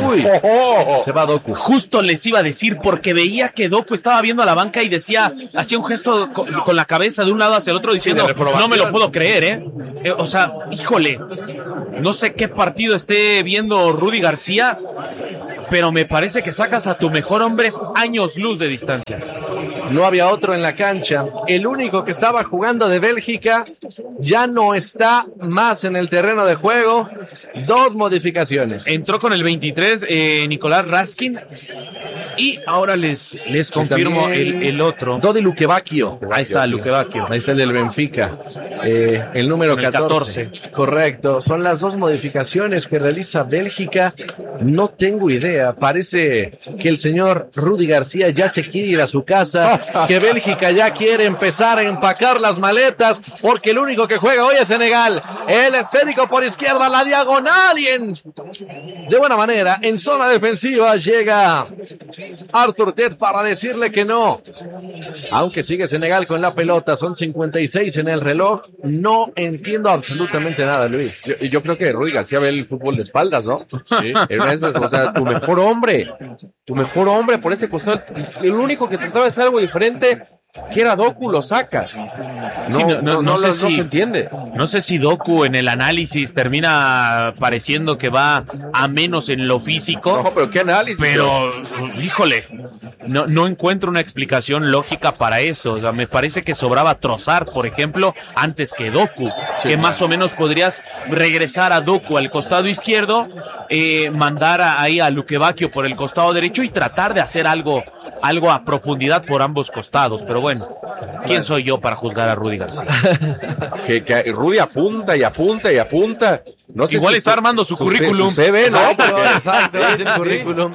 se va Doku. Justo les iba a decir, porque veía que Doku estaba viendo a la banca y decía, hacía un gesto con la cabeza de un lado hacia el otro diciendo, no me lo puedo creer, o sea, híjole, no sé qué partido esté viendo Rudy García, pero me parece que sacas a tu mejor hombre años luz de distancia. No había otro en la cancha. El único que estaba jugando de Bélgica ya no está más en el terreno de juego. 2 modificaciones. Entró con el 23 Nicolás Raskin. Y ahora les confirmo el otro. Dodi Lukebakio. Ahí está Lukebakio. Ahí está el del Benfica. El número 14. Correcto. Son las 2 modificaciones que realiza Bélgica. No tengo idea. Parece que el señor Rudy García ya se quiere ir a su casa. Que Bélgica ya quiere empezar a empacar las maletas, porque el único que juega hoy es Senegal. El esférico por izquierda, la diagonal, y de buena manera, en zona defensiva, llega Arthur Ted para decirle que no. Aunque sigue Senegal con la pelota, son 56 en el reloj. No entiendo absolutamente nada, Luis. Yo creo que Rudy García ve el fútbol de espaldas, ¿no? Sí. O sea, tu mejor hombre por ese costado, el único que trataba de hacer algo diferente, que era Doku, lo sacas. No se entiende. No sé si Doku en el análisis termina pareciendo que va a menos en lo físico. No, pero ¿qué análisis? Pero, híjole, no encuentro una explicación lógica para eso. O sea, me parece que sobraba Trossard, por ejemplo, antes que Doku. Sí, que más o menos podrías regresar a Doku al costado izquierdo, mandar ahí a Lukebakio por el costado derecho y tratar de hacer algo a profundidad por ambos costados, pero bueno, ¿quién soy yo para juzgar a Rudy García? que Rudy apunta y apunta y apunta. No sé igual si está armando su currículum. Su CV, ¿no? El currículum.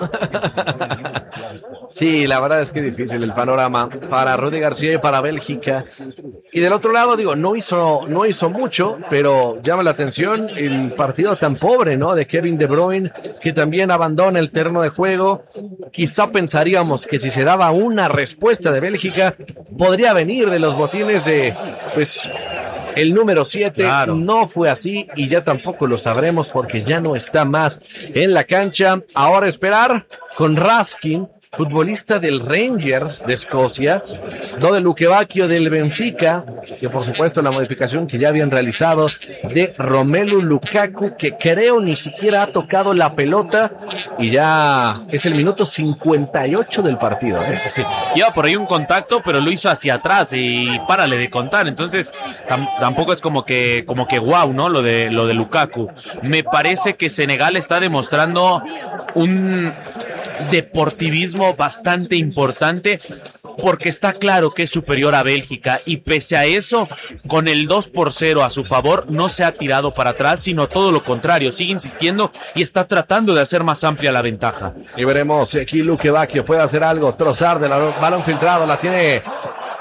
Sí, la verdad es que es difícil el panorama para Rudy García y para Bélgica. Y del otro lado, digo, no hizo mucho, pero llama la atención el partido tan pobre, ¿no? De Kevin De Bruyne, que también abandona el terreno de juego. Quizá pensaríamos que si se daba una respuesta de Bélgica, podría venir de los botines de, pues, el número 7. Claro. No fue así y ya tampoco lo sabremos porque ya no está más en la cancha. Ahora esperar con Raskin, futbolista del Rangers de Escocia, Dodi Lukebakio del Benfica, que por supuesto la modificación que ya habían realizado de Romelu Lukaku, que creo ni siquiera ha tocado la pelota, y ya es el minuto 58 del partido. Sí. Lleva por ahí un contacto, pero lo hizo hacia atrás y párale de contar, entonces tampoco es como que wow, ¿no? Lo de Lukaku. Me parece que Senegal está demostrando un deportivismo bastante importante, porque está claro que es superior a Bélgica, y pese a eso, con el 2-0 a su favor, no se ha tirado para atrás, sino todo lo contrario, sigue insistiendo y está tratando de hacer más amplia la ventaja. Y veremos si aquí Lukebakio puede hacer algo. Trossard del balón filtrado, la tiene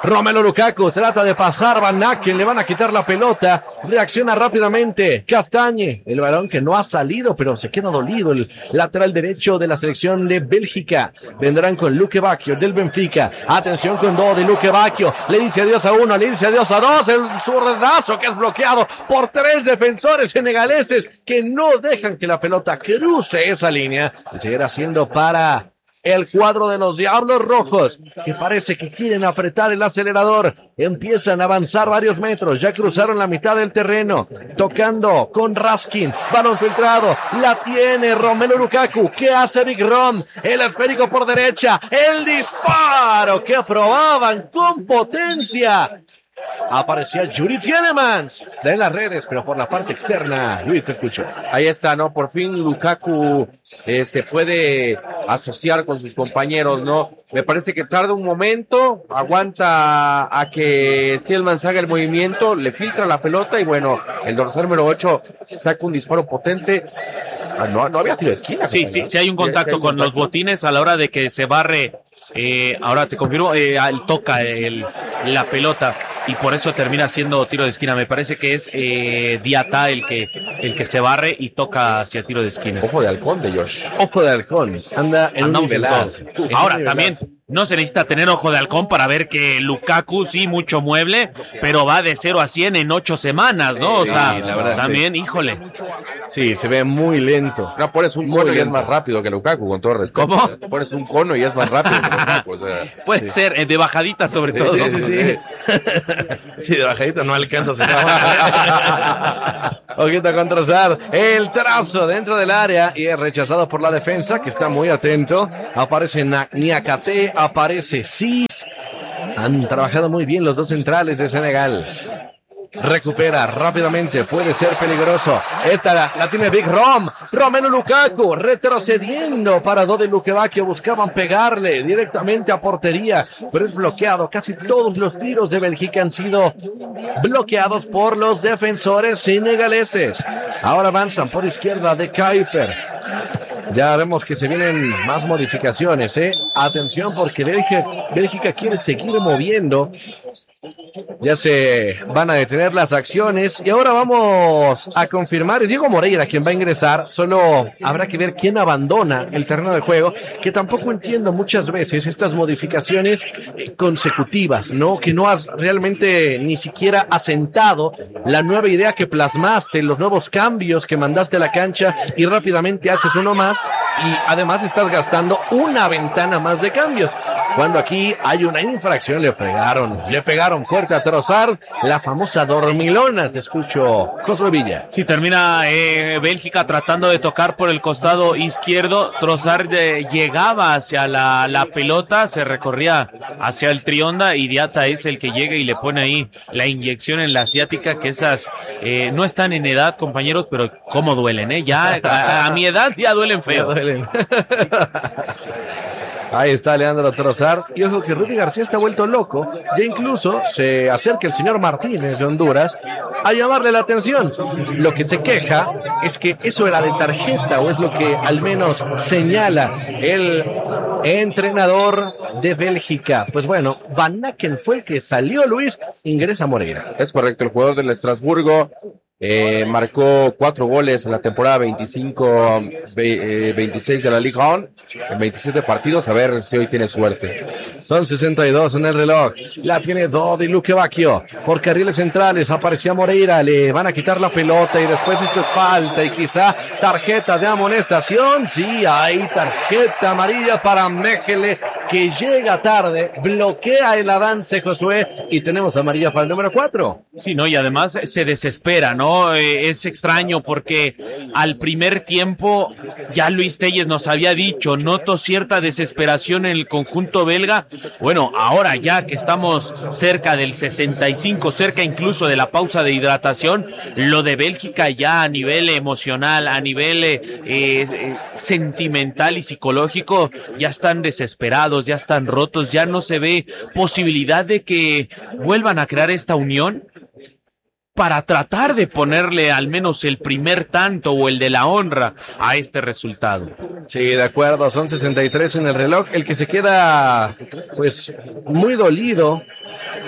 Romelu Lukaku trata de pasar, Van Aken, le van a quitar la pelota, reacciona rápidamente Castagne, el balón que no ha salido, pero se queda dolido el lateral derecho de la selección de Bélgica. Vendrán con Luque Bacchio del Benfica, atención con dos de Luque Bacchio, le dice adiós a uno, le dice adiós a dos, el zurdazo que es bloqueado por tres defensores senegaleses que no dejan que la pelota cruce esa línea, se seguirá haciendo para el cuadro de los Diablos Rojos, que parece que quieren apretar el acelerador. Empiezan a avanzar varios metros, ya cruzaron la mitad del terreno, tocando con Raskin, balón filtrado, la tiene Romelu Lukaku. ¿Qué hace Big Rom? El esférico por derecha, el disparo que aprobaban con potencia. Aparecía Yuri Tielemans de las redes, pero por la parte externa. Luis, te escucho. Ahí está, ¿no? Por fin Lukaku se puede asociar con sus compañeros, ¿no? Me parece que tarda un momento, aguanta a que Tielemans haga el movimiento, le filtra la pelota y bueno, el dorsal número 8 saca un disparo potente. No había tiro de esquina. Sí, hay un contacto con los botines a la hora de que se barre. Ahora te confirmo, toca la pelota y por eso termina siendo tiro de esquina. Me parece que es Diata el que se barre y toca hacia tiro de esquina. Ojo de halcón de Josh. Ojo de halcón. Anda en un nivelaz. Ahora también no se necesita tener ojo de halcón para ver que Lukaku sí, mucho mueble, pero va de 0 a 100 en 8 semanas, ¿no? O sea, la verdad, también, híjole. Sí, se ve muy lento. No, pones un cono y es más rápido que Lukaku, con todo respeto. ¿Cómo? Pones un cono y es más rápido que Lukaku. O sea, puede ser, de bajadita sobre todo. Sí. Sí, de bajadita no alcanza a ser. Ojito con Trossard. El trazo dentro del área y es rechazado por la defensa, que está muy atento. Aparece Niakate, aparece Cis. Han trabajado muy bien los dos centrales de Senegal. Recupera rápidamente, puede ser peligroso. Esta la tiene Big Rom. Romelu Lukaku retrocediendo para Dodi Luque Bacchio. Buscaban pegarle directamente a portería, pero es bloqueado. Casi todos los tiros de Bélgica han sido bloqueados por los defensores senegaleses. Ahora avanzan por izquierda de Kuiper. Ya vemos que se vienen más modificaciones, Atención porque Bélgica quiere seguir moviendo. Ya se van a detener las acciones y ahora vamos a confirmar, es Diego Moreira quien va a ingresar, solo habrá que ver quién abandona el terreno de juego, que tampoco entiendo muchas veces estas modificaciones consecutivas, ¿no? Que no has realmente ni siquiera asentado la nueva idea que plasmaste, los nuevos cambios que mandaste a la cancha y rápidamente haces uno más y además estás gastando una ventana más de cambios. Cuando aquí hay una infracción, le pegaron fuerte a Trossard, la famosa dormilona. Te escucho, Josué Villa. Sí, termina Bélgica tratando de tocar por el costado izquierdo. Trossard llegaba hacia la pelota, se recorría hacia el trionda y Diata es el que llega y le pone ahí la inyección en la asiática, que esas no están en edad, compañeros, pero cómo duelen, ya a mi edad ya duelen feo. Ahí está Leandro Trossard. Y ojo que Rudy García está vuelto loco. Ya incluso se acerca el señor Martínez de Honduras a llamarle la atención. Lo que se queja es que eso era de tarjeta, o es lo que al menos señala el entrenador de Bélgica. Pues bueno, Van Aken fue el que salió, Luis, ingresa Moreira. Es correcto, el jugador del Estrasburgo marcó 4 goles en la temporada 25-26 de la Ligue 1 en 27 partidos. A ver si hoy tiene suerte. Son 62 en el reloj. La tiene Dodi Luque Bacchio por carriles centrales. Aparecía Moreira, le van a quitar la pelota y después esto es falta y quizá tarjeta de amonestación. Sí, hay tarjeta amarilla para Mechele, que llega tarde, bloquea el avance, Josué, y tenemos amarilla para el número 4. Sí, no, y además se desespera, ¿no? Es extraño porque al primer tiempo ya Luis Telles nos había dicho, noto cierta desesperación en el conjunto belga. Bueno, ahora ya que estamos cerca del 65, cerca incluso de la pausa de hidratación, lo de Bélgica ya a nivel emocional, a nivel sentimental y psicológico, ya están desesperados, ya están rotos, ya no se ve posibilidad de que vuelvan a crear esta unión para tratar de ponerle al menos el primer tanto o el de la honra a este resultado. Sí, de acuerdo, son 63 en el reloj. El que se queda pues muy dolido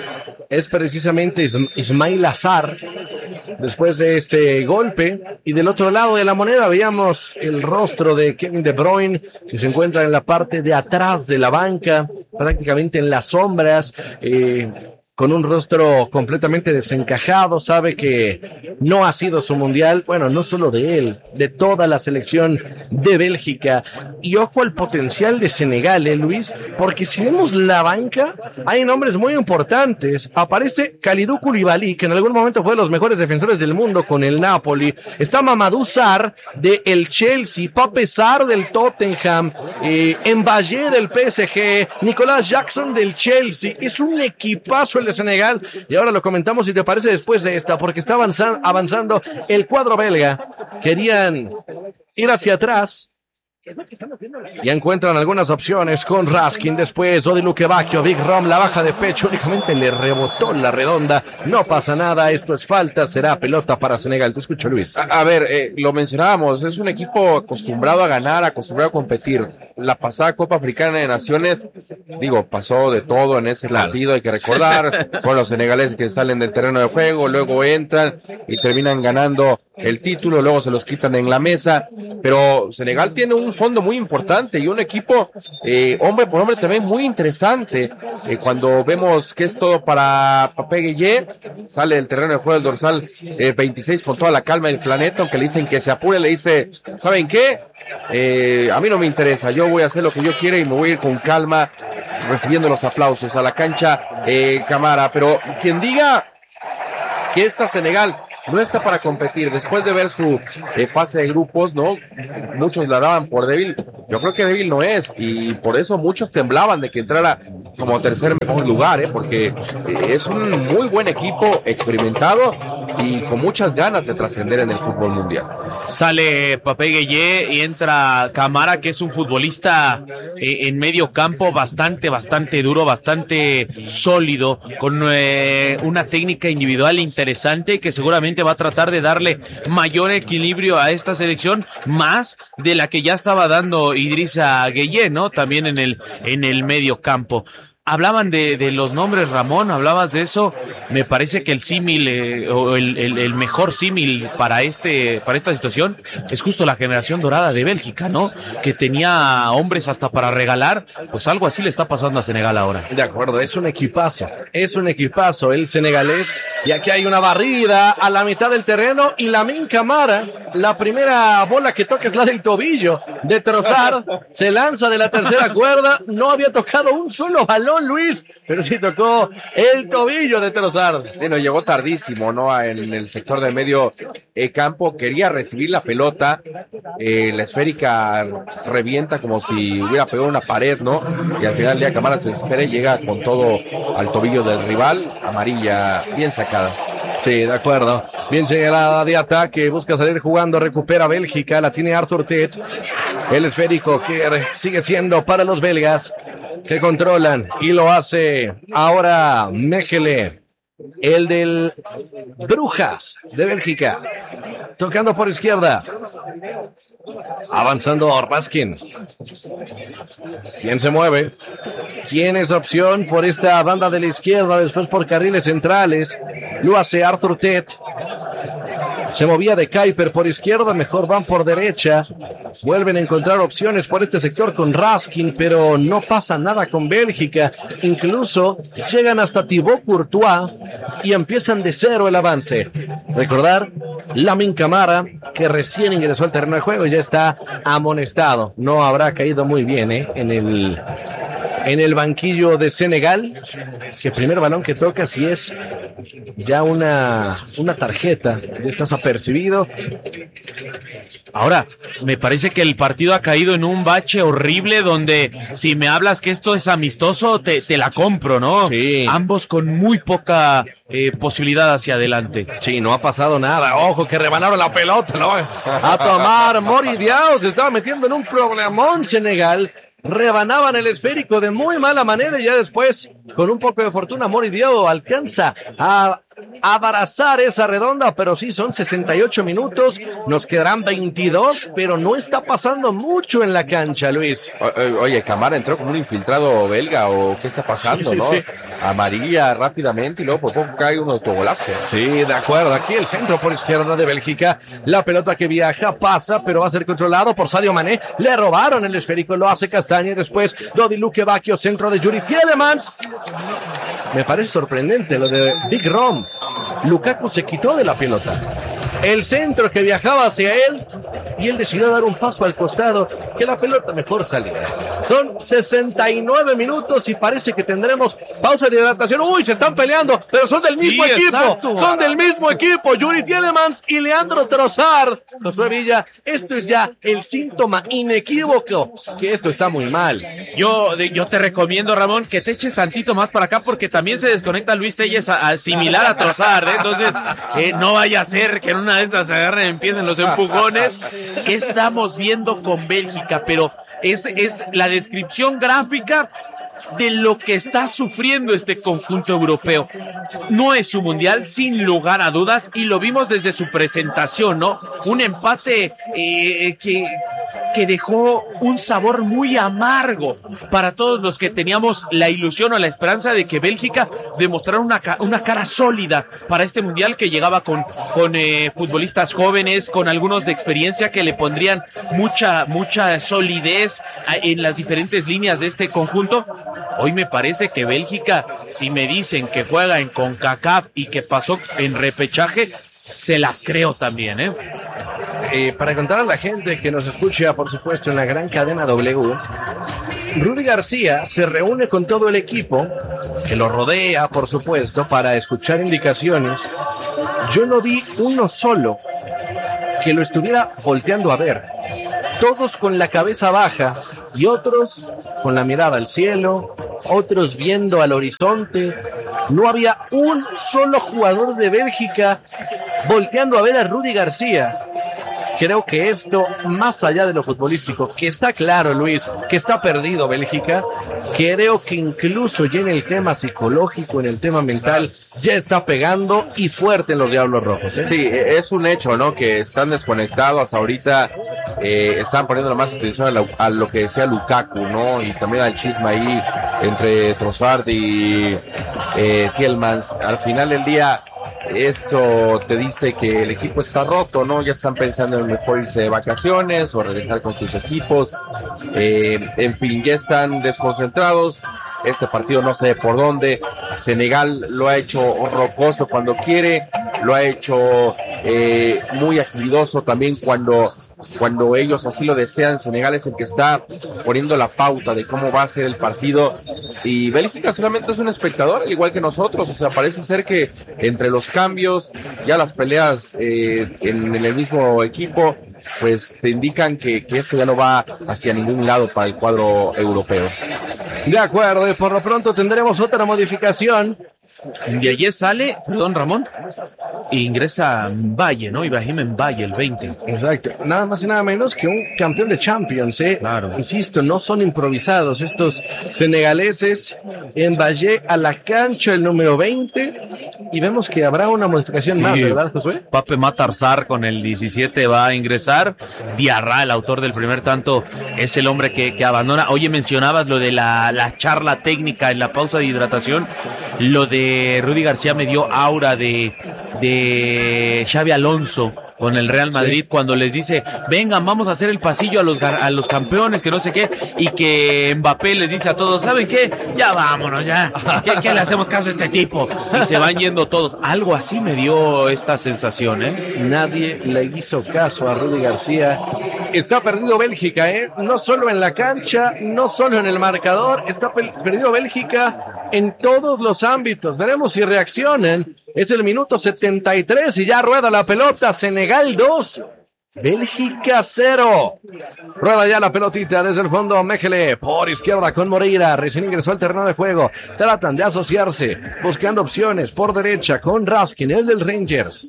es precisamente Ismail Azar después de este golpe. Y del otro lado de la moneda veíamos el rostro de Kevin De Bruyne, que se encuentra en la parte de atrás de la banca, prácticamente en las sombras, con un rostro completamente desencajado. Sabe que no ha sido su mundial, bueno, no solo de él, de toda la selección de Bélgica. Y ojo al potencial de Senegal, Luis, porque si vemos la banca, hay nombres muy importantes. Aparece Kalidou Koulibaly, que en algún momento fue de los mejores defensores del mundo con el Napoli. Está Mamadou Sarr de el Chelsea, Pape Sarr del Tottenham, Mbappé del PSG, Nicolás Jackson del Chelsea. Es un equipazo el de Senegal, y ahora lo comentamos si te parece después de esta, porque está avanzando el cuadro belga. Querían ir hacia atrás y encuentran algunas opciones con Raskin. Después Odilu Kebakio, Big Rom, la baja de pecho, únicamente le rebotó la redonda. No pasa nada, esto es falta, será pelota para Senegal. Te escucho, Luis. A ver, lo mencionábamos, es un equipo acostumbrado a ganar, acostumbrado a competir. La pasada Copa Africana de Naciones, pasó de todo en ese partido, hay que recordar, con los senegaleses que salen del terreno de juego, luego entran y terminan ganando el título, luego se los quitan en la mesa, pero Senegal tiene un fondo muy importante y un equipo hombre por hombre también muy interesante. Cuando vemos que es todo para Pape Gueye, sale del terreno de juego el dorsal 26 con toda la calma del planeta, aunque le dicen que se apure, le dice, ¿saben qué? A mí no me interesa, yo voy a hacer lo que yo quiera y me voy a ir con calma, recibiendo los aplausos a la cancha Camara. Pero quien diga que esta Senegal no está para competir, después de ver su fase de grupos, ¿no? Muchos la daban por débil. Yo creo que débil no es, y por eso muchos temblaban de que entrara como tercer mejor lugar, porque es un muy buen equipo, experimentado y con muchas ganas de trascender en el fútbol mundial. Sale Pape Gueye y entra Camara, que es un futbolista en medio campo bastante duro, bastante sólido, con una técnica individual interesante, que seguramente va a tratar de darle mayor equilibrio a esta selección, más de la que ya estaba dando Idrissa Gueye, ¿no? También en el medio campo. Hablaban de los nombres, Ramón, hablabas de eso. Me parece que el símil o el mejor símil para esta situación es justo la generación dorada de Bélgica, ¿no? Que tenía hombres hasta para regalar. Pues algo así le está pasando a Senegal ahora. De acuerdo, es un equipazo el senegalés. Y aquí hay una barrida a la mitad del terreno y Lamine Camara, la primera bola que toca es la del tobillo de Trossard. Se lanza de la tercera cuerda, no había tocado un solo balón, Luis, pero sí tocó el tobillo de Trossard. Bueno, llegó tardísimo, ¿no? En el sector de medio campo, quería recibir la pelota, la esférica revienta como si hubiera pegado una pared, ¿no? Y al final Lea Camara se espera y llega con todo al tobillo del rival, amarilla, bien sacada. Sí, de acuerdo. Bien señalada de ataque, busca salir jugando, recupera Bélgica, la tiene Arthur Tet. El esférico que sigue siendo para los belgas, que controlan, y lo hace ahora Mechele, el del Brujas de Bélgica, tocando por izquierda, avanzando Raskin. ¿Quién se mueve? ¿Quién es opción por esta banda de la izquierda? Después por carriles centrales lo hace Arthur Tet. Se movía de Kuiper por izquierda, mejor van por derecha. Vuelven a encontrar opciones por este sector con Raskin, pero no pasa nada con Bélgica. Incluso llegan hasta Thibaut Courtois y empiezan de cero el avance. Recordar, Lamine Camara, que recién ingresó al terreno de juego, ya está amonestado. No habrá caído muy bien en el banquillo de Senegal, que el primer balón que toca si es ya una tarjeta, ya estás apercibido. Ahora, me parece que el partido ha caído en un bache horrible donde si me hablas que esto es amistoso, te la compro, ¿no? Sí. Ambos con muy poca posibilidad hacia adelante. Sí, no ha pasado nada. Ojo, que rebanaron la pelota, ¿no? A tomar. Mori Diao se estaba metiendo en un problemón Senegal. Rebanaban el esférico de muy mala manera y ya después, con un poco de fortuna, Mori Diao alcanza a abrazar esa redonda, pero sí, son 68 minutos, nos quedarán 22, pero no está pasando mucho en la cancha, Luis. Oye, Camara entró como un infiltrado belga, ¿o qué está pasando, sí, no? Sí. amarilla rápidamente y luego por poco cae un autogolazo. Sí, de acuerdo. Aquí el centro por izquierda de Bélgica. La pelota que viaja, pasa, pero va a ser controlado por Sadio Mané. Le robaron el esférico, lo hace Castaña y después Dodi Lukebakio, centro de Yuri Tielemans. Me parece sorprendente lo de Big Rom. Lukaku se quitó de la pelota. El centro que viajaba hacia él y él decidió dar un paso al costado, que la pelota mejor saliera. Son 69 minutos y parece que tendremos pausa de hidratación. ¡Uy, se están peleando! Pero son del mismo equipo. Exacto. Son del mismo equipo. Yuri Tielemans y Leandro Trossard. Josué Villa, esto es ya el síntoma inequívoco que esto está muy mal. Yo te recomiendo, Ramón, que te eches tantito más para acá porque también se desconecta Luis Telles similar a Trossard, ¿eh? Entonces, no vaya a ser que en una de esas se agarren y empiecen los empujones. ¿Qué estamos viendo con Bélgica? Pero es la descripción gráfica de lo que está sufriendo este conjunto europeo. No es su mundial, sin lugar a dudas, y lo vimos desde su presentación, ¿no? Un empate que dejó un sabor muy amargo para todos los que teníamos la ilusión o la esperanza de que Bélgica demostrara una cara sólida para este mundial, que llegaba con futbolistas jóvenes, con algunos de experiencia que le pondrían mucha solidez en las diferentes líneas de este conjunto. Hoy me parece que Bélgica, si me dicen que juega en CONCACAF y que pasó en repechaje, se las creo también, ¿eh? Para contar a la gente que nos escucha, por supuesto, en la gran cadena W, Rudy García se reúne con todo el equipo, que lo rodea, por supuesto, para escuchar indicaciones. Yo no vi uno solo que lo estuviera volteando a ver. Todos con la cabeza baja y otros con la mirada al cielo, otros viendo al horizonte. No había un solo jugador de Bélgica volteando a ver a Rudy García. Creo que esto, más allá de lo futbolístico, que está claro, Luis, que está perdido Bélgica, creo que incluso ya en el tema psicológico, en el tema mental, ya está pegando y fuerte en los Diablos Rojos, ¿eh? Sí, es un hecho, ¿no? Que están desconectados ahorita, están poniendo más atención a lo que decía Lukaku, ¿no? Y también al chisme ahí entre Trossard y Tielemans. Al final del día, esto te dice que el equipo está roto, ¿no? Ya están pensando en mejor irse de vacaciones o regresar con sus equipos. En fin, ya están desconcentrados. Este partido no sé por dónde. Senegal lo ha hecho rocoso cuando quiere, lo ha hecho muy agilidoso también cuando ellos así lo desean. Senegal es el que está poniendo la pauta de cómo va a ser el partido, y Bélgica solamente es un espectador, al igual que nosotros. O sea, parece ser que entre los cambios, ya las peleas en el mismo equipo, pues te indican que esto ya no va hacia ningún lado para el cuadro europeo. De acuerdo, y por lo pronto tendremos otra modificación. De allí sale, perdón, Ramón, e ingresa Valle, ¿no? Ibrahim Valle, el 20. Exacto, nada más y nada menos que un campeón de Champions, ¿eh? Claro. Insisto, no son improvisados estos senegaleses. En Valle a la cancha el número 20, y vemos que habrá una modificación más, ¿verdad, Josué? Pape Matar Sarr con el 17 va a ingresar. Diarra, el autor del primer tanto, es el hombre que abandona. Oye, mencionabas lo de la charla técnica en la pausa de hidratación. Lo de Rudy García me dio aura de Xavi Alonso con el Real Madrid, cuando les dice, vengan, vamos a hacer el pasillo a los campeones, que no sé qué, y que Mbappé les dice a todos, ¿saben qué? Ya vámonos, ya. ¿Qué le hacemos caso a este tipo? Y se van yendo todos. Algo así me dio esta sensación, ¿eh? Nadie le hizo caso a Rudy García. Está perdido Bélgica, ¿eh? No solo en la cancha, no solo en el marcador, está perdido Bélgica en todos los ámbitos. Veremos si reaccionan. Es el minuto 73 y ya rueda la pelota. Senegal 2, Bélgica 0. Rueda ya la pelotita desde el fondo. Mejele por izquierda con Moreira. Recién ingresó al terreno de juego. Tratan de asociarse, buscando opciones por derecha con Raskin, el del Rangers.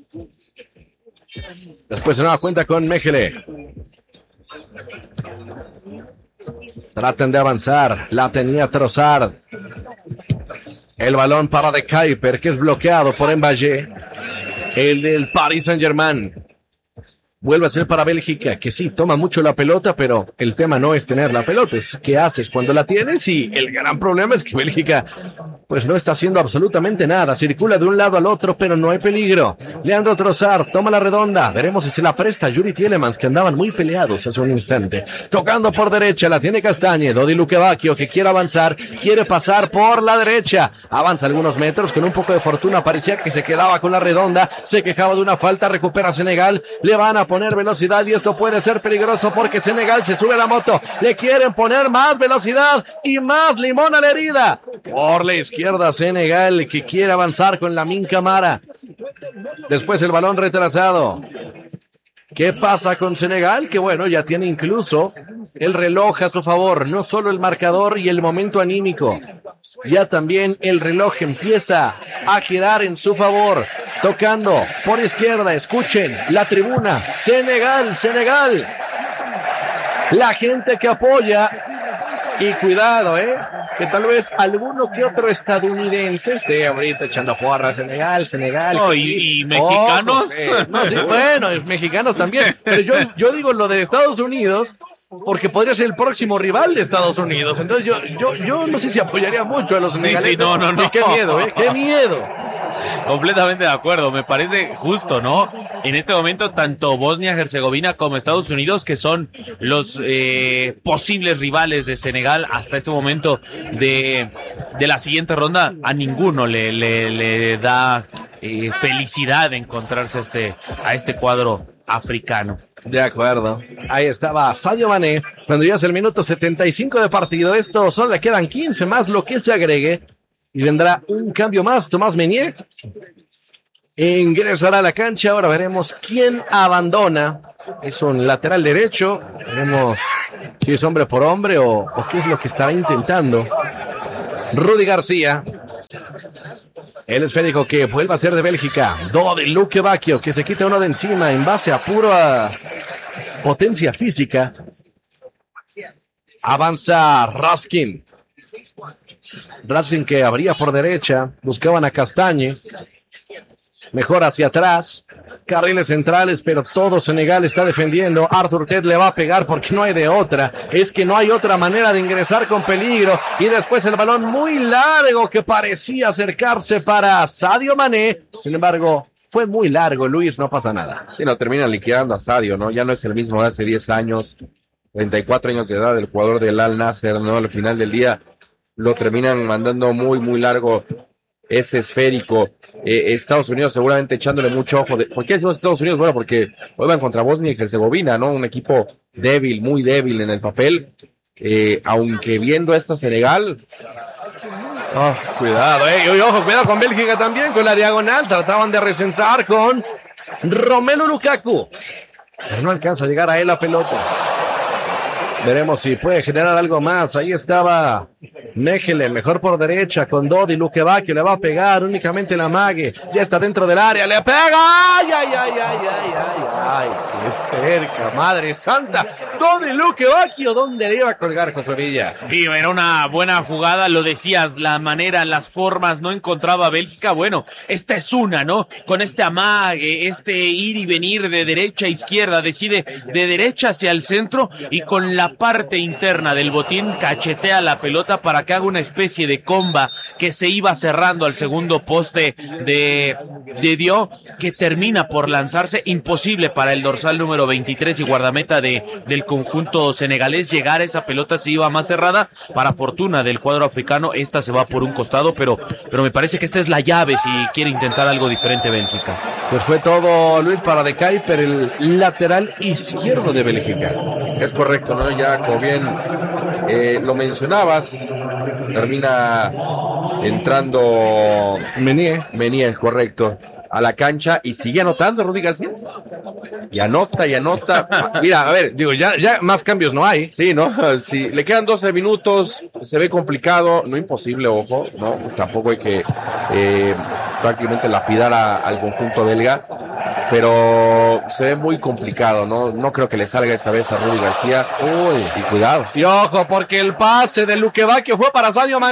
Después se da cuenta con Mejele. Tratan de avanzar. La tenía Trossard. El balón para De Kuyper, que es bloqueado por Mbappé, el del Paris Saint-Germain. Vuelve a ser para Bélgica, que sí, toma mucho la pelota, pero el tema no es tener la pelota, es qué haces cuando la tienes, y el gran problema es que Bélgica pues no está haciendo absolutamente nada, circula de un lado al otro, pero no hay peligro. Leandro Trossard toma la redonda, veremos si se la presta Yuri Tielemans, que andaban muy peleados hace un instante. Tocando por derecha, la tiene Castañe, Dodi Lukebakio, que quiere avanzar, quiere pasar por la derecha, avanza algunos metros, con un poco de fortuna, parecía que se quedaba con la redonda, se quejaba de una falta, recupera Senegal, le van a poner velocidad y esto puede ser peligroso porque Senegal se sube a la moto, le quieren poner más velocidad y más limón a la herida. Por la izquierda Senegal, que quiere avanzar con Lamine Camara. Después el balón retrasado. ¿Qué pasa con Senegal? Que bueno, ya tiene incluso el reloj a su favor, no solo el marcador y el momento anímico, ya también el reloj empieza a girar en su favor. Tocando por izquierda, escuchen la tribuna, Senegal, Senegal, la gente que apoya, y cuidado, que tal vez alguno que otro estadounidense esté ahorita echando porra, Senegal, Senegal. No, y mexicanos. No, sí, bueno, mexicanos también. Pero yo digo lo de Estados Unidos porque podría ser el próximo rival de Estados Unidos. Entonces yo no sé si apoyaría mucho a los senegaleses. Sí, no. Y qué miedo, qué miedo. Completamente de acuerdo, me parece justo, ¿no? En este momento, tanto Bosnia-Herzegovina como Estados Unidos, que son los posibles rivales de Senegal hasta este momento de la siguiente ronda, a ninguno le da felicidad encontrarse a este cuadro africano. De acuerdo. Ahí estaba Sadio Mané cuando ya es el minuto 75 de partido. Esto solo le quedan 15 más lo que se agregue. Y vendrá un cambio más. Tomás Meunier ingresará a la cancha. Ahora veremos quién abandona. Es un lateral derecho. Veremos si es hombre por hombre o qué es lo que estará intentando Rudy García. El esférico que vuelve a ser de Bélgica. Dodi Lukebakio, que se quita uno de encima en base a pura potencia física. Avanza Raskin, que abría por derecha, buscaban a Castañe, mejor hacia atrás, carriles centrales, pero todo Senegal está defendiendo. Arthur Ted le va a pegar porque no hay de otra, es que no hay otra manera de ingresar con peligro, y después el balón muy largo que parecía acercarse para Sadio Mané, sin embargo fue muy largo, Luis, no pasa nada. Sí, no, terminan liquidando a Sadio, ¿no? Ya no es el mismo de hace 10 años, 34 años de edad, el jugador del Al Nassr, ¿no? Al final del día lo terminan mandando muy, muy largo ese esférico. Estados Unidos seguramente echándole mucho ojo. ¿Por qué decimos Estados Unidos? Bueno, porque hoy van contra Bosnia y Herzegovina, ¿no? Un equipo débil, muy débil en el papel. Aunque viendo esta Senegal... cuidado, y ojo, cuidado con Bélgica también, con la diagonal. Trataban de recentrar con Romelu Lukaku, pero no alcanza a llegar a él la pelota. Veremos si puede generar algo más. Ahí estaba Mechelen, mejor por derecha con Dodi Lukebakio, le va a pegar únicamente la mague. Ya está dentro del área, le pega. ¡Ay! ¡Qué cerca, madre santa! Dodi Lukebakio, ¿dónde le iba a colgar con su orilla? Sí, era una buena jugada, lo decías, la manera, las formas, no encontraba a Bélgica. Bueno, esta es una, ¿no? Con este amague, ir y venir de derecha a izquierda, decide de derecha hacia el centro y con la parte interna del botín cachetea la pelota para que haga una especie de comba que se iba cerrando al segundo poste de Diop, que termina por lanzarse. Imposible para el dorsal número 23 y guardameta del conjunto senegalés llegar a esa pelota, se iba más cerrada. Para fortuna del cuadro africano, esta se va por un costado, pero me parece que esta es la llave si quiere intentar algo diferente Bélgica. Pues fue todo, Luis, para De Kuyper, el lateral izquierdo de Bélgica. Es correcto, ¿no? Ya como bien lo mencionabas, termina entrando Meunier, correcto, a la cancha y sigue anotando Rudy García. Y anota. Mira, a ver, digo, ya más cambios no hay. Sí, ¿no? Sí, le quedan 12 minutos, se ve complicado, no imposible, ojo, ¿no? Tampoco hay que prácticamente lapidar al conjunto belga, pero se ve muy complicado, ¿no? No creo que le salga esta vez a Rudy García. Y cuidado. Y ojo, porque el pase de Lukebakio fue para Sadio Mané.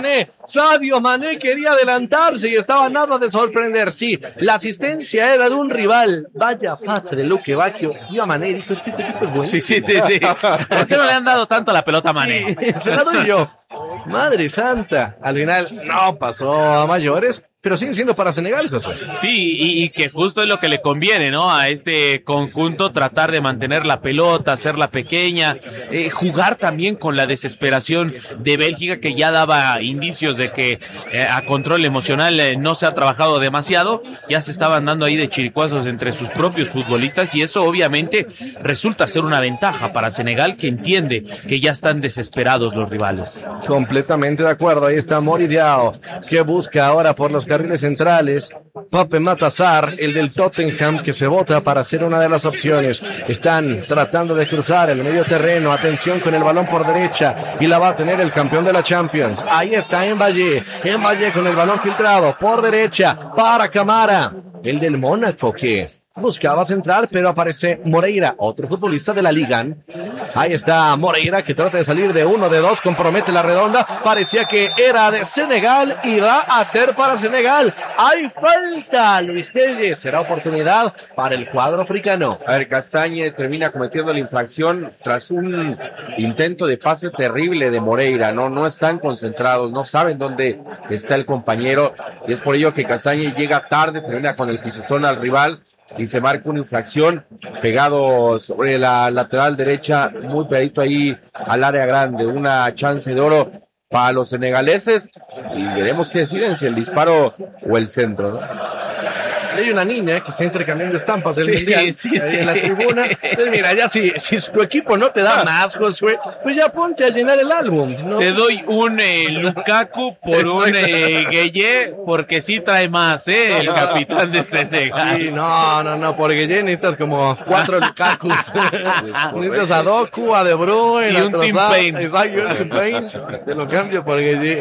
Sadio Mané quería adelantarse y estaba nada de sorprender. Sí, la asistencia era de un rival. Vaya pase de Luque Bacchio. Vio a Mané y dijo, es que este equipo es bueno. Sí. ¿Por qué no le han dado tanto la pelota a Mané? Sí, se la doy yo. Madre santa. Al final no pasó a mayores, pero siguen siendo para Senegal, Josué. Sí, y que justo es lo que le conviene, ¿no? A este conjunto, tratar de mantener la pelota, hacerla pequeña, jugar también con la desesperación de Bélgica, que ya daba indicios de que a control emocional no se ha trabajado demasiado, ya se estaban dando ahí de chiricuazos entre sus propios futbolistas, y eso obviamente resulta ser una ventaja para Senegal, que entiende que ya están desesperados los rivales. Completamente de acuerdo, ahí está Mori Diao, que busca ahora por los carriles centrales. Pape Matar, el del Tottenham, que se vota para ser una de las opciones. Están tratando de cruzar el medio terreno. Atención con el balón por derecha, y la va a tener el campeón de la Champions. Ahí está Mbappé con el balón filtrado por derecha para Camara, el del Mónaco, que buscaba centrar, pero aparece Moreira, otro futbolista de la Liga. Ahí está Moreira, que trata de salir de uno, de dos, compromete la redonda. Parecía que era de Senegal y va a ser para Senegal. Hay falta, Luis Telles. Será oportunidad para el cuadro africano. A ver, Castañe termina cometiendo la infracción tras un intento de pase terrible de Moreira. No están concentrados, no saben dónde está el compañero, y es por ello que Castañe llega tarde, termina con el pisotón al rival y se marca una infracción pegado sobre la lateral derecha, muy pegadito ahí al área grande. Una chance de oro para los senegaleses, y veremos qué deciden, si el disparo o el centro, ¿no? Hay una niña que está intercambiando estampas del mundial en la tribuna. Pues mira, ya si tu equipo no te da más, Josué, pues ya ponte a llenar el álbum, ¿no? Te doy un Lukaku por un Gueye, porque sí trae más, el capitán de Senegal. Sí, no, por Gueye necesitas como 4 Lukakus. Necesitas a Doku, a De Bruyne, y un Tim Payne. Exacto, un Tim Payne. Te lo cambio por Gueye.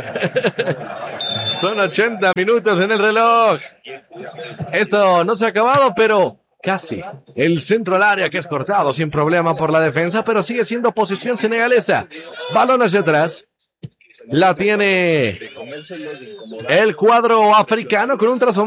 Son 80 minutos en el reloj. Esto no se ha acabado, pero casi. El centro al área, que es cortado sin problema por la defensa, pero sigue siendo posesión senegalesa. Balón hacia atrás. La tiene el cuadro africano con un trazo